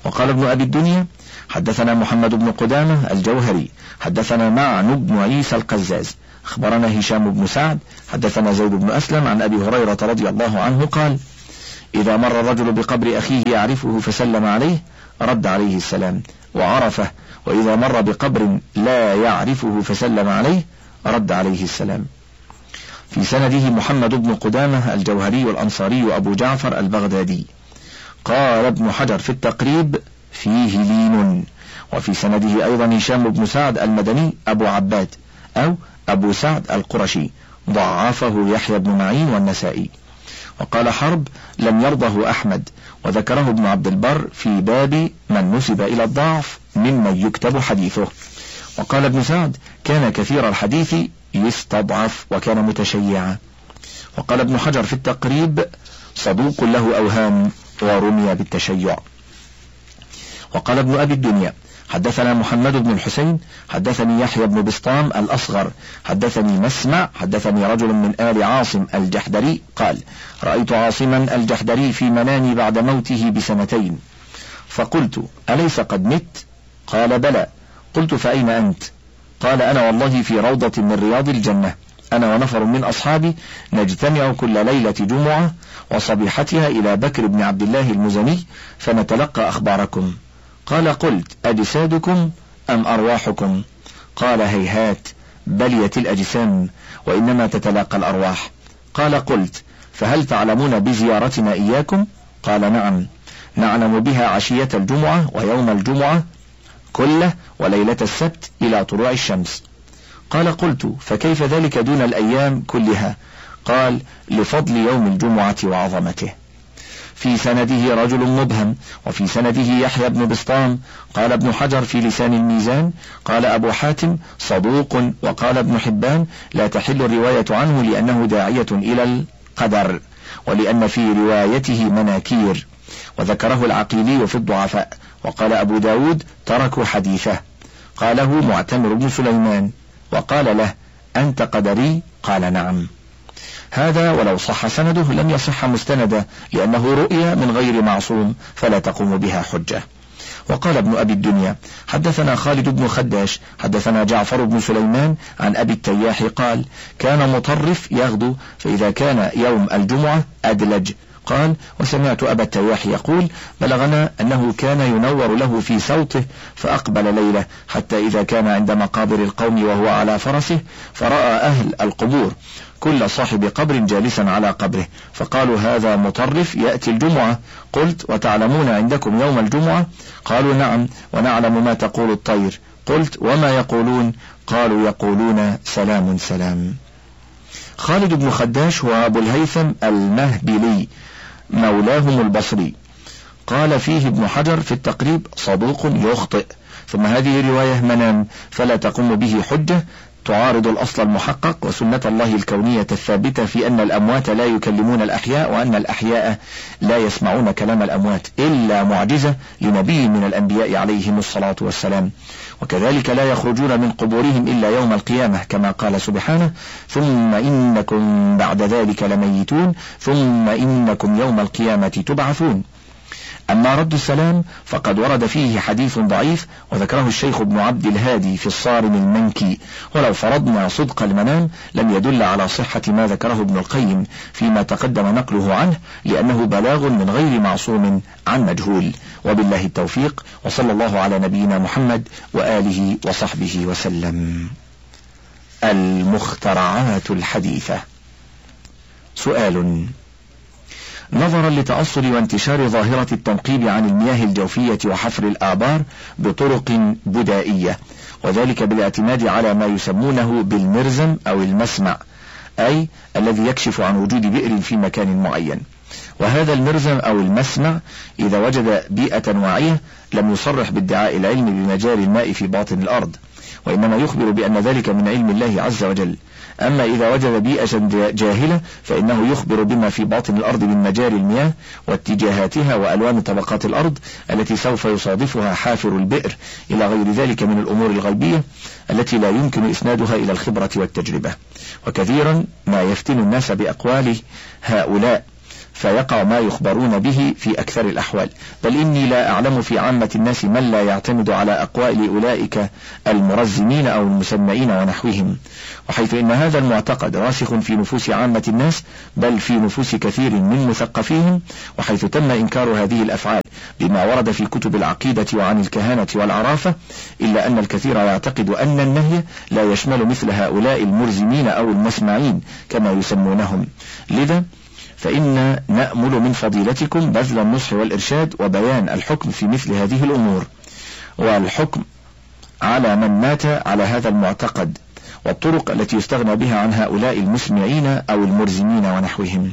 D: وقال ابن أبي الدنيا حدثنا محمد بن قدامة الجوهري حدثنا معن بن عيسى القزاز أخبرنا هشام بن سعد حدثنا زيد بن أسلم عن أبي هريرة رضي الله عنه قال إذا مر الرجل بقبر أخيه يعرفه فسلم عليه رد عليه السلام وعرفه، وإذا مر بقبر لا يعرفه فسلم عليه رد عليه السلام. في سنده محمد بن قدامة الجوهري الأنصاري أبو جعفر البغدادي. قال ابن حجر في التقريب فيه لين. وفي سنده أيضا هشام بن سعد المدني أبو عباد أو أبو سعد القرشي، ضعفه يحيى بن معين والنسائي. وقال حرب لم يرضه أحمد، وذكره ابن عبد البر في باب من نسب إلى الضعف ممن يكتب حديثه. وقال ابن سعد كان كثير الحديث يستضعف وكان متشيعا. وقال ابن حجر في التقريب صدوق له أوهام ورمي بالتشيع. وقال ابن أبي الدنيا حدثنا محمد بن الحسين حدثني يحيى بن بسطام الأصغر حدثني مسمع حدثني رجل من آل عاصم الجحدري قال رأيت عاصما الجحدري في منامي بعد موته بسنتين، فقلت أليس قد مت؟ قال بلى. قلت فأين أنت؟ قال أنا والله في روضة من رياض الجنة، أنا ونفر من أصحابي نجتمع كل ليلة جمعة وصبيحتها إلى بكر بن عبد الله المزني فنتلقى أخباركم. قال قلت أجسادكم أم أرواحكم؟ قال هيهات، بليت الأجسام وإنما تتلاقى الأرواح. قال قلت فهل تعلمون بزيارتنا إياكم؟ قال نعم، نعلم بها عشية الجمعة ويوم الجمعة كله وليلة السبت إلى طلوع الشمس. قال قلت فكيف ذلك دون الأيام كلها؟ قال لفضل يوم الجمعة وعظمته. في سنده رجل مبهم. وفي سنده يحيى بن بسطام. قال ابن حجر في لسان الميزان قال أبو حاتم صدوق. وقال ابن حبان لا تحل الرواية عنه لأنه داعية إلى القدر ولأن في روايته مناكير. وذكره العقيلي في الضعفاء. وقال أبو داود تركوا حديثه. قاله معتمر بن سليمان وقال له أنت قدري؟ قال نعم. هذا ولو صح سنده لم يصح مستندا لأنه رؤيا من غير معصوم فلا تقوم بها حجة. وقال ابن أبي الدنيا حدثنا خالد بن خداش حدثنا جعفر بن سليمان عن أبي التياح قال كان مطرف يغدو فإذا كان يوم الجمعة أدلج. قال وسمعت أبا التياح يقول بلغنا أنه كان ينور له في صوته فأقبل ليلة حتى إذا كان عند مقابر القوم وهو على فرسه فرأى أهل القبور كل صاحب قبر جالسا على قبره فقالوا هذا مطرف يأتي الجمعة. قلت وتعلمون عندكم يوم الجمعة؟ قالوا نعم ونعلم ما تقول الطير. قلت وما يقولون؟ قالوا يقولون سلام سلام. خالد بن خداش وأبو الهيثم المهبلي مولاهم البصري. قال فيه ابن حجر في التقريب صدوق يخطئ. ثم هذه رواية منام فلا تقوم به حجة تعارض الأصل المحقق وسنة الله الكونية الثابتة في أن الأموات لا يكلمون الأحياء وأن الأحياء لا يسمعون كلام الأموات إلا معجزة لنبي من الأنبياء عليهم الصلاة والسلام. وكذلك لا يخرجون من قبورهم إلا يوم القيامة كما قال سبحانه ثم إنكم بعد ذلك لميتون ثم إنكم يوم القيامة تبعثون. أما رد السلام فقد ورد فيه حديث ضعيف وذكره الشيخ ابن عبد الهادي في الصارم المنكي، ولو فرضنا صدق المنام لم يدل على صحة ما ذكره ابن القيم فيما تقدم نقله عنه لأنه بلاغ من غير معصوم عن مجهول. وبالله التوفيق وصلى الله على نبينا محمد وآله وصحبه وسلم. المخترعات الحديثة. سؤال: نظرا لتأصل وانتشار ظاهرة التنقيب عن المياه الجوفية وحفر الآبار بطرق بدائية، وذلك بالاعتماد على ما يسمونه بالمرزم أو المسمع، أي الذي يكشف عن وجود بئر في مكان معين. وهذا المرزم أو المسمع إذا وجد بيئة واعية لم يصرح بادعاء العلم بمجاري الماء في باطن الأرض، وإنما يخبر بأن ذلك من علم الله عز وجل. أما إذا وجد بيئة جاهلة فإنه يخبر بما في باطن الأرض من مجاري المياه واتجاهاتها وألوان طبقات الأرض التي سوف يصادفها حافر البئر إلى غير ذلك من الأمور الغيبية التي لا يمكن إسنادها إلى الخبرة والتجربة. وكثيرا ما يفتن الناس بأقوال هؤلاء فيقع ما يخبرون به في أكثر الأحوال، بل إني لا أعلم في عامة الناس من لا يعتمد على أقوال أولئك المرزمين أو المسمعين ونحوهم، وحيث إن هذا المعتقد راسخ في نفوس عامة الناس بل في نفوس كثير من مثقفيهم، وحيث تم إنكار هذه الأفعال بما ورد في كتب العقيدة وعن الكهانة والعرافة، إلا أن الكثير يعتقد أن النهي لا يشمل مثل هؤلاء المرزمين أو المسمعين كما يسمونهم. لذا فإن نأمل من فضيلتكم بذل النصح والإرشاد وبيان الحكم في مثل هذه الأمور، والحكم على من مات على هذا المعتقد، والطرق التي يستغنى بها عن هؤلاء المسمعين أو المرزمين ونحوهم.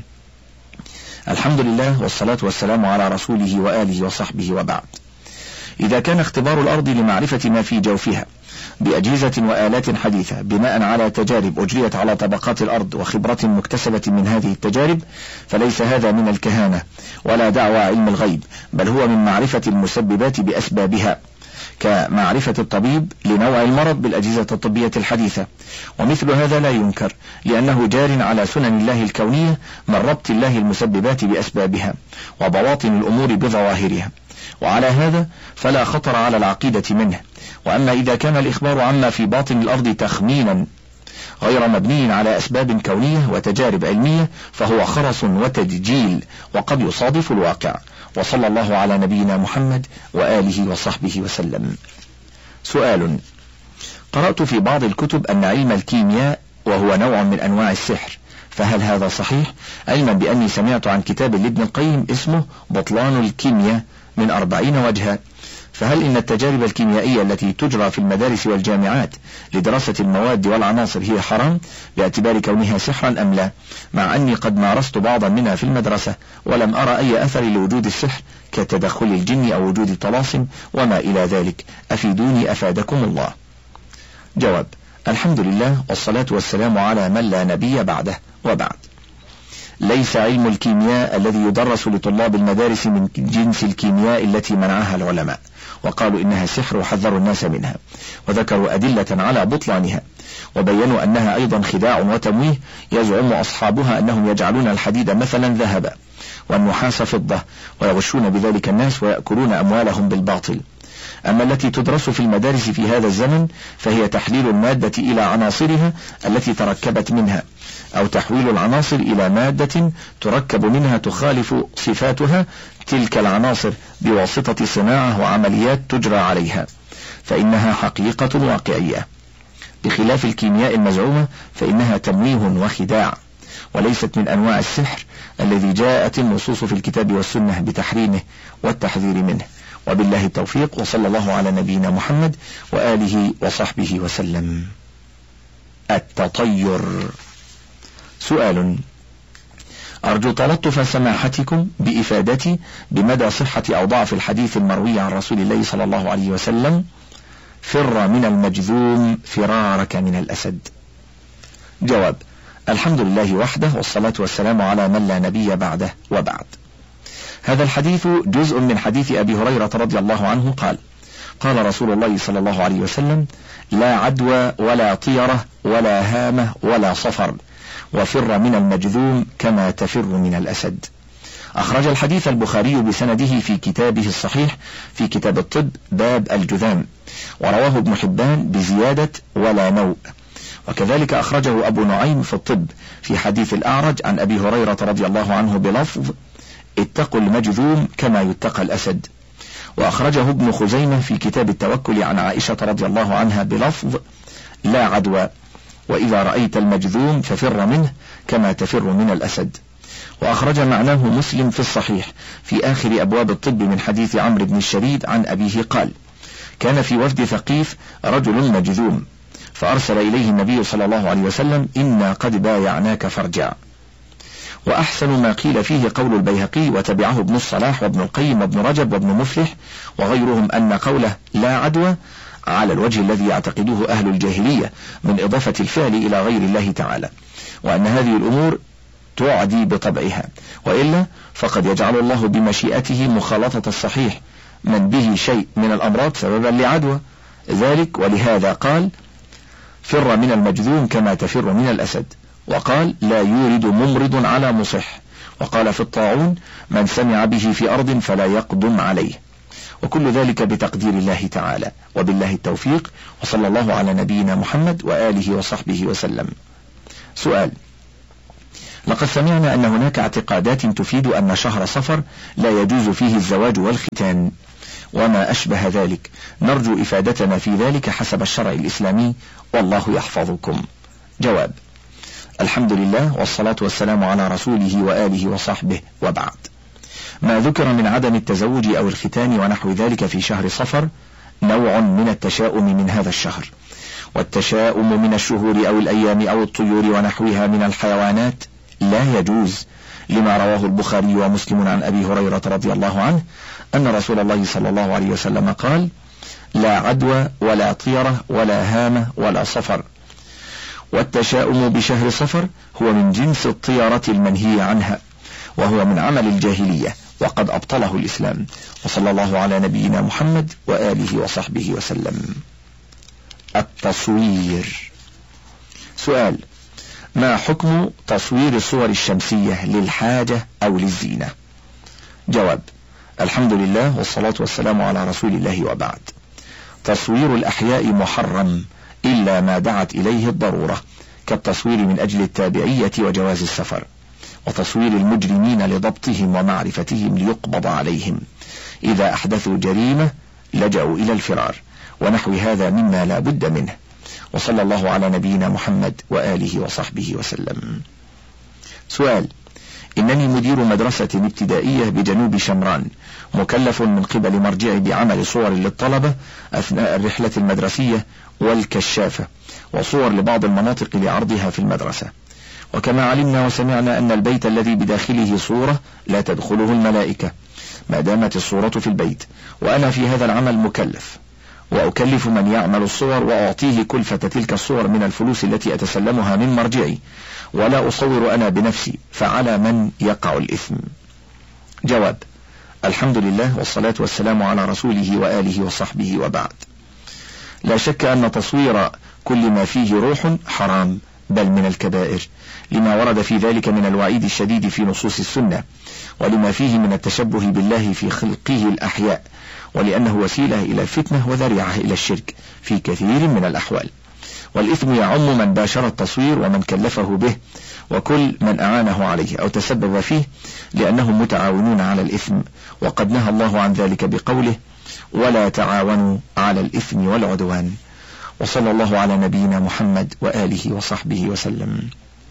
D: الحمد لله والصلاة والسلام على رسوله وآله وصحبه، وبعد. إذا كان اختبار الأرض لمعرفة ما في جوفها بأجهزة وآلات حديثة بناء على تجارب أجريت على طبقات الأرض وخبرة مكتسبة من هذه التجارب، فليس هذا من الكهانة ولا دعوى علم الغيب، بل هو من معرفة المسببات بأسبابها، كمعرفة الطبيب لنوع المرض بالأجهزة الطبية الحديثة، ومثل هذا لا ينكر لأنه جار على سنن الله الكونية من ربط الله المسببات بأسبابها وبواطن الأمور بظواهرها، وعلى هذا فلا خطر على العقيدة منه. وأما إذا كان الإخبار عما في باطن الأرض تخمينا غير مبني على أسباب كونية وتجارب علمية فهو خرص وتدجيل وقد يصادف الواقع. وصلى الله على نبينا محمد وآله وصحبه وسلم. سؤال: قرأت في بعض الكتب أن علم الكيمياء وهو نوع من أنواع السحر، فهل هذا صحيح؟ علما بأني سمعت عن كتاب لابن القيم اسمه بطلان الكيمياء من أربعين وجها، فهل إن التجارب الكيميائية التي تجرى في المدارس والجامعات لدراسة المواد والعناصر هي حرام باعتبار كونها سحرا أم لا؟ مع أني قد مارست بعضا منها في المدرسة ولم أرى أي أثر لوجود السحر كتدخل الجن أو وجود الطلاسم وما إلى ذلك، أفيدوني أفادكم الله. جواب: الحمد لله والصلاة والسلام على من لا نبي بعده، وبعد. ليس علم الكيمياء الذي يدرس لطلاب المدارس من جنس الكيمياء التي منعها العلماء وقالوا إنها سحر وحذروا الناس منها، وذكروا أدلة على بطلانها، وبينوا أنها أيضا خداع وتمويه يزعم أصحابها أنهم يجعلون الحديد مثلا ذهبا والنحاس فضة ويغشون بذلك الناس ويأكلون أموالهم بالباطل. أما التي تدرس في المدارس في هذا الزمن فهي تحليل المادة إلى عناصرها التي تركبت منها، أو تحويل العناصر إلى مادة تركب منها تخالف صفاتها تلك العناصر بواسطة صناعة وعمليات تجرى عليها، فإنها حقيقة واقعية، بخلاف الكيمياء المزعومة فإنها تمويه وخداع، وليست من أنواع السحر الذي جاءت النصوص في الكتاب والسنة بتحريمه والتحذير منه. وبالله التوفيق، وصلى الله على نبينا محمد وآله وصحبه وسلم. التطير. سؤال: أرجو تلطف سماحتكم بإفادتي بمدى صحة أو ضعف الحديث المروي عن رسول الله صلى الله عليه وسلم: فر من المجذوم فرارك من الأسد. جواب: الحمد لله وحده والصلاة والسلام على من لا نبي بعده، وبعد. هذا الحديث جزء من حديث أبي هريرة رضي الله عنه قال: قال رسول الله صلى الله عليه وسلم: لا عدوى ولا طيرة ولا هامة ولا صفر، وفر من المجذوم كما تفر من الأسد. أخرج الحديث البخاري بسنده في كتابه الصحيح في كتاب الطب باب الجذام، ورواه ابن حبان بزيادة ولا نوء، وكذلك أخرجه أبو نعيم في الطب في حديث الأعرج عن أبي هريرة رضي الله عنه بلفظ: اتقوا المجذوم كما يتقى الأسد. وأخرجه ابن خزيمة في كتاب التوكل عن عائشة رضي الله عنها بلفظ: لا عدوى، وإذا رأيت المجذوم ففر منه كما تفر من الأسد. وأخرج معناه مسلم في الصحيح في آخر أبواب الطب من حديث عمرو بن الشريد عن أبيه قال: كان في وفد ثقيف رجل مجذوم، فأرسل إليه النبي صلى الله عليه وسلم: إنا قد بايعناك فارجع. وأحسن ما قيل فيه قول البيهقي وتبعه ابن الصلاح وابن القيم وابن رجب وابن مفلح وغيرهم أن قوله لا عدوى على الوجه الذي يعتقدوه أهل الجاهلية من إضافة الفعل إلى غير الله تعالى، وأن هذه الأمور تعدي بطبعها، وإلا فقد يجعل الله بمشيئته مخالطة الصحيح من به شيء من الأمراض سببا لعدوى ذلك. ولهذا قال: فر من المجذوم كما تفر من الأسد، وقال: لا يورد ممرض على مصح، وقال في الطاعون: من سمع به في أرض فلا يقدم عليه. وكل ذلك بتقدير الله تعالى، وبالله التوفيق، وصلى الله على نبينا محمد وآله وصحبه وسلم. سؤال: لقد سمعنا أن هناك اعتقادات تفيد أن شهر صفر لا يجوز فيه الزواج والختان وما أشبه ذلك، نرجو إفادتنا في ذلك حسب الشرع الإسلامي، والله يحفظكم. جواب: الحمد لله والصلاة والسلام على رسوله وآله وصحبه، وبعد. ما ذكر من عدم التزوج أو الختان ونحو ذلك في شهر صفر نوع من التشاؤم من هذا الشهر، والتشاؤم من الشهور أو الأيام أو الطيور ونحوها من الحيوانات لا يجوز، لما رواه البخاري ومسلم عن أبي هريرة رضي الله عنه أن رسول الله صلى الله عليه وسلم قال: لا عدوى ولا طيرة ولا هامة ولا صفر. والتشاؤم بشهر صفر هو من جنس الطيرة المنهي عنها، وهو من عمل الجاهلية وقد أبطله الإسلام. وصلى الله على نبينا محمد وآله وصحبه وسلم. التصوير. سؤال: ما حكم تصوير الصور الشمسية للحاجة أو للزينة؟ جواب: الحمد لله والصلاة والسلام على رسول الله، وبعد. تصوير الأحياء محرم إلا ما دعت إليه الضرورة، كالتصوير من أجل التابعية وجواز السفر، وتصوير المجرمين لضبطهم ومعرفتهم ليقبض عليهم، إذا أحدثوا جريمة لجأوا إلى الفرار، ونحو هذا مما لا بد منه. وصلى الله على نبينا محمد وآله وصحبه وسلم. سؤال: إنني مدير مدرسة ابتدائية بجنوب شمران، مكلف من قبل مرجعي بعمل صور للطلبة أثناء الرحلة المدرسية والكشافة، وصور لبعض المناطق لعرضها في المدرسة. وكما علمنا وسمعنا أن البيت الذي بداخله صورة لا تدخله الملائكة ما دامت الصورة في البيت، وأنا في هذا العمل مكلف، وأكلف من يعمل الصور وأعطيه كلفة تلك الصور من الفلوس التي أتسلمها من مرجعي، ولا أصور أنا بنفسي، فعلى من يقع الإثم؟ جواب: الحمد لله والصلاة والسلام على رسوله وآله وصحبه، وبعد. لا شك أن تصوير كل ما فيه روح حرام، بل من الكبائر، لما ورد في ذلك من الوعيد الشديد في نصوص السنة، ولما فيه من التشبه بالله في خلقه الأحياء، ولأنه وسيلة إلى الفتنة وذريعة إلى الشرك في كثير من الأحوال. والإثم يعم من باشر التصوير ومن كلفه به، وكل من أعانه عليه أو تسبب فيه، لأنهم متعاونون على الإثم، وقد نهى الله عن ذلك بقوله: ولا تعاونوا على الإثم والعدوان. وصلى الله على نبينا محمد وآله وصحبه وسلم.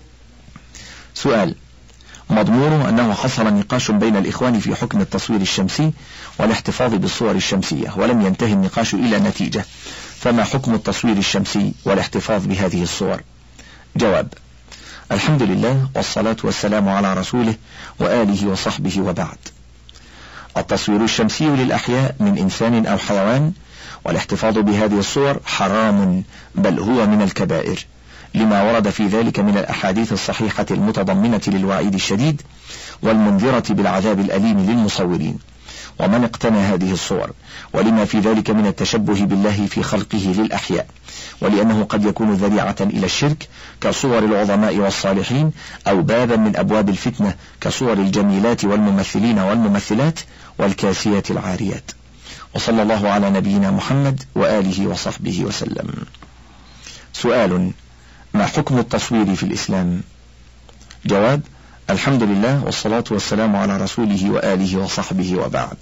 D: سؤال: مضمونه أنه حصل نقاش بين الإخوان في حكم التصوير الشمسي والاحتفاظ بالصور الشمسية، ولم ينتهي النقاش إلى نتيجة، فما حكم التصوير الشمسي والاحتفاظ بهذه الصور؟ جواب: الحمد لله والصلاة والسلام على رسوله وآله وصحبه، وبعد. التصوير الشمسي للأحياء من إنسان أو حيوان والاحتفاظ بهذه الصور حرام، بل هو من الكبائر، لما ورد في ذلك من الأحاديث الصحيحة المتضمنة للوعيد الشديد والمنذرة بالعذاب الأليم للمصورين ومن اقتنى هذه الصور، ولما في ذلك من التشبه بالله في خلقه للأحياء، ولأنه قد يكون ذريعة إلى الشرك كصور العظماء والصالحين، أو بابا من أبواب الفتنة كصور الجميلات والممثلين والممثلات والكاسيات العاريات. وصلى الله على نبينا محمد وآله وصحبه وسلم. سؤال: ما حكم التصوير في الإسلام؟ جواب: الحمد لله والصلاة والسلام على رسوله وآله وصحبه، وبعد.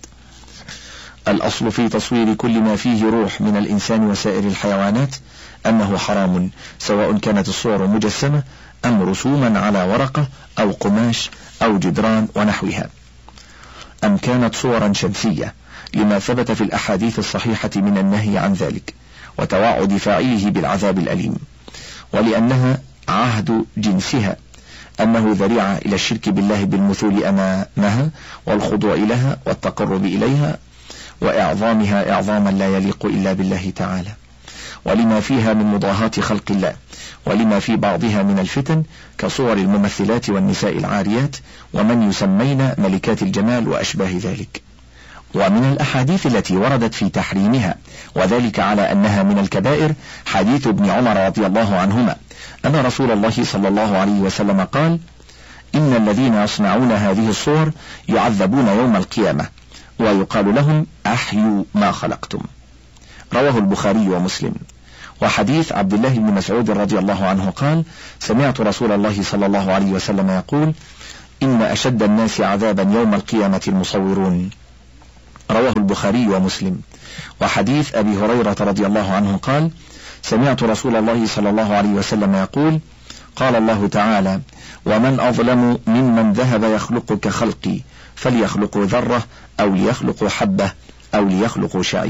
D: الأصل في تصوير كل ما فيه روح من الإنسان وسائر الحيوانات أنه حرام، سواء كانت الصور مجسمة أم رسوما على ورقة أو قماش أو جدران ونحوها، أم كانت صورا شمسية، لما ثبت في الأحاديث الصحيحة من النهي عن ذلك وتوعد فاعله بالعذاب الأليم، ولأنها عهد جنسها أنه ذريعة إلى الشرك بالله بالمثول أمامها والخضوع لها والتقرب إليها وإعظامها إعظاما لا يليق إلا بالله تعالى، ولما فيها من مضاهاة خلق الله، ولما في بعضها من الفتن كصور الممثلات والنساء العاريات ومن يسمين ملكات الجمال وأشباه ذلك. ومن الأحاديث التي وردت في تحريمها وذلك على أنها من الكبائر حديث ابن عمر رضي الله عنهما أن رسول الله صلى الله عليه وسلم قال: إن الذين يصنعون هذه الصور يعذبون يوم القيامة ويقال لهم أحيوا ما خلقتم. رواه البخاري ومسلم. وحديث عبد الله بن مسعود رضي الله عنه قال: سمعت رسول الله صلى الله عليه وسلم يقول: إن أشد الناس عذابا يوم القيامة المصورون. رواه البخاري ومسلم. وحديث أبي هريرة رضي الله عنه قال: سمعت رسول الله صلى الله عليه وسلم يقول: قال الله تعالى: ومن أظلم ممن ذهب يخلق كخلقي، فليخلقوا ذرة أو ليخلقوا حبة أو ليخلقوا شعير.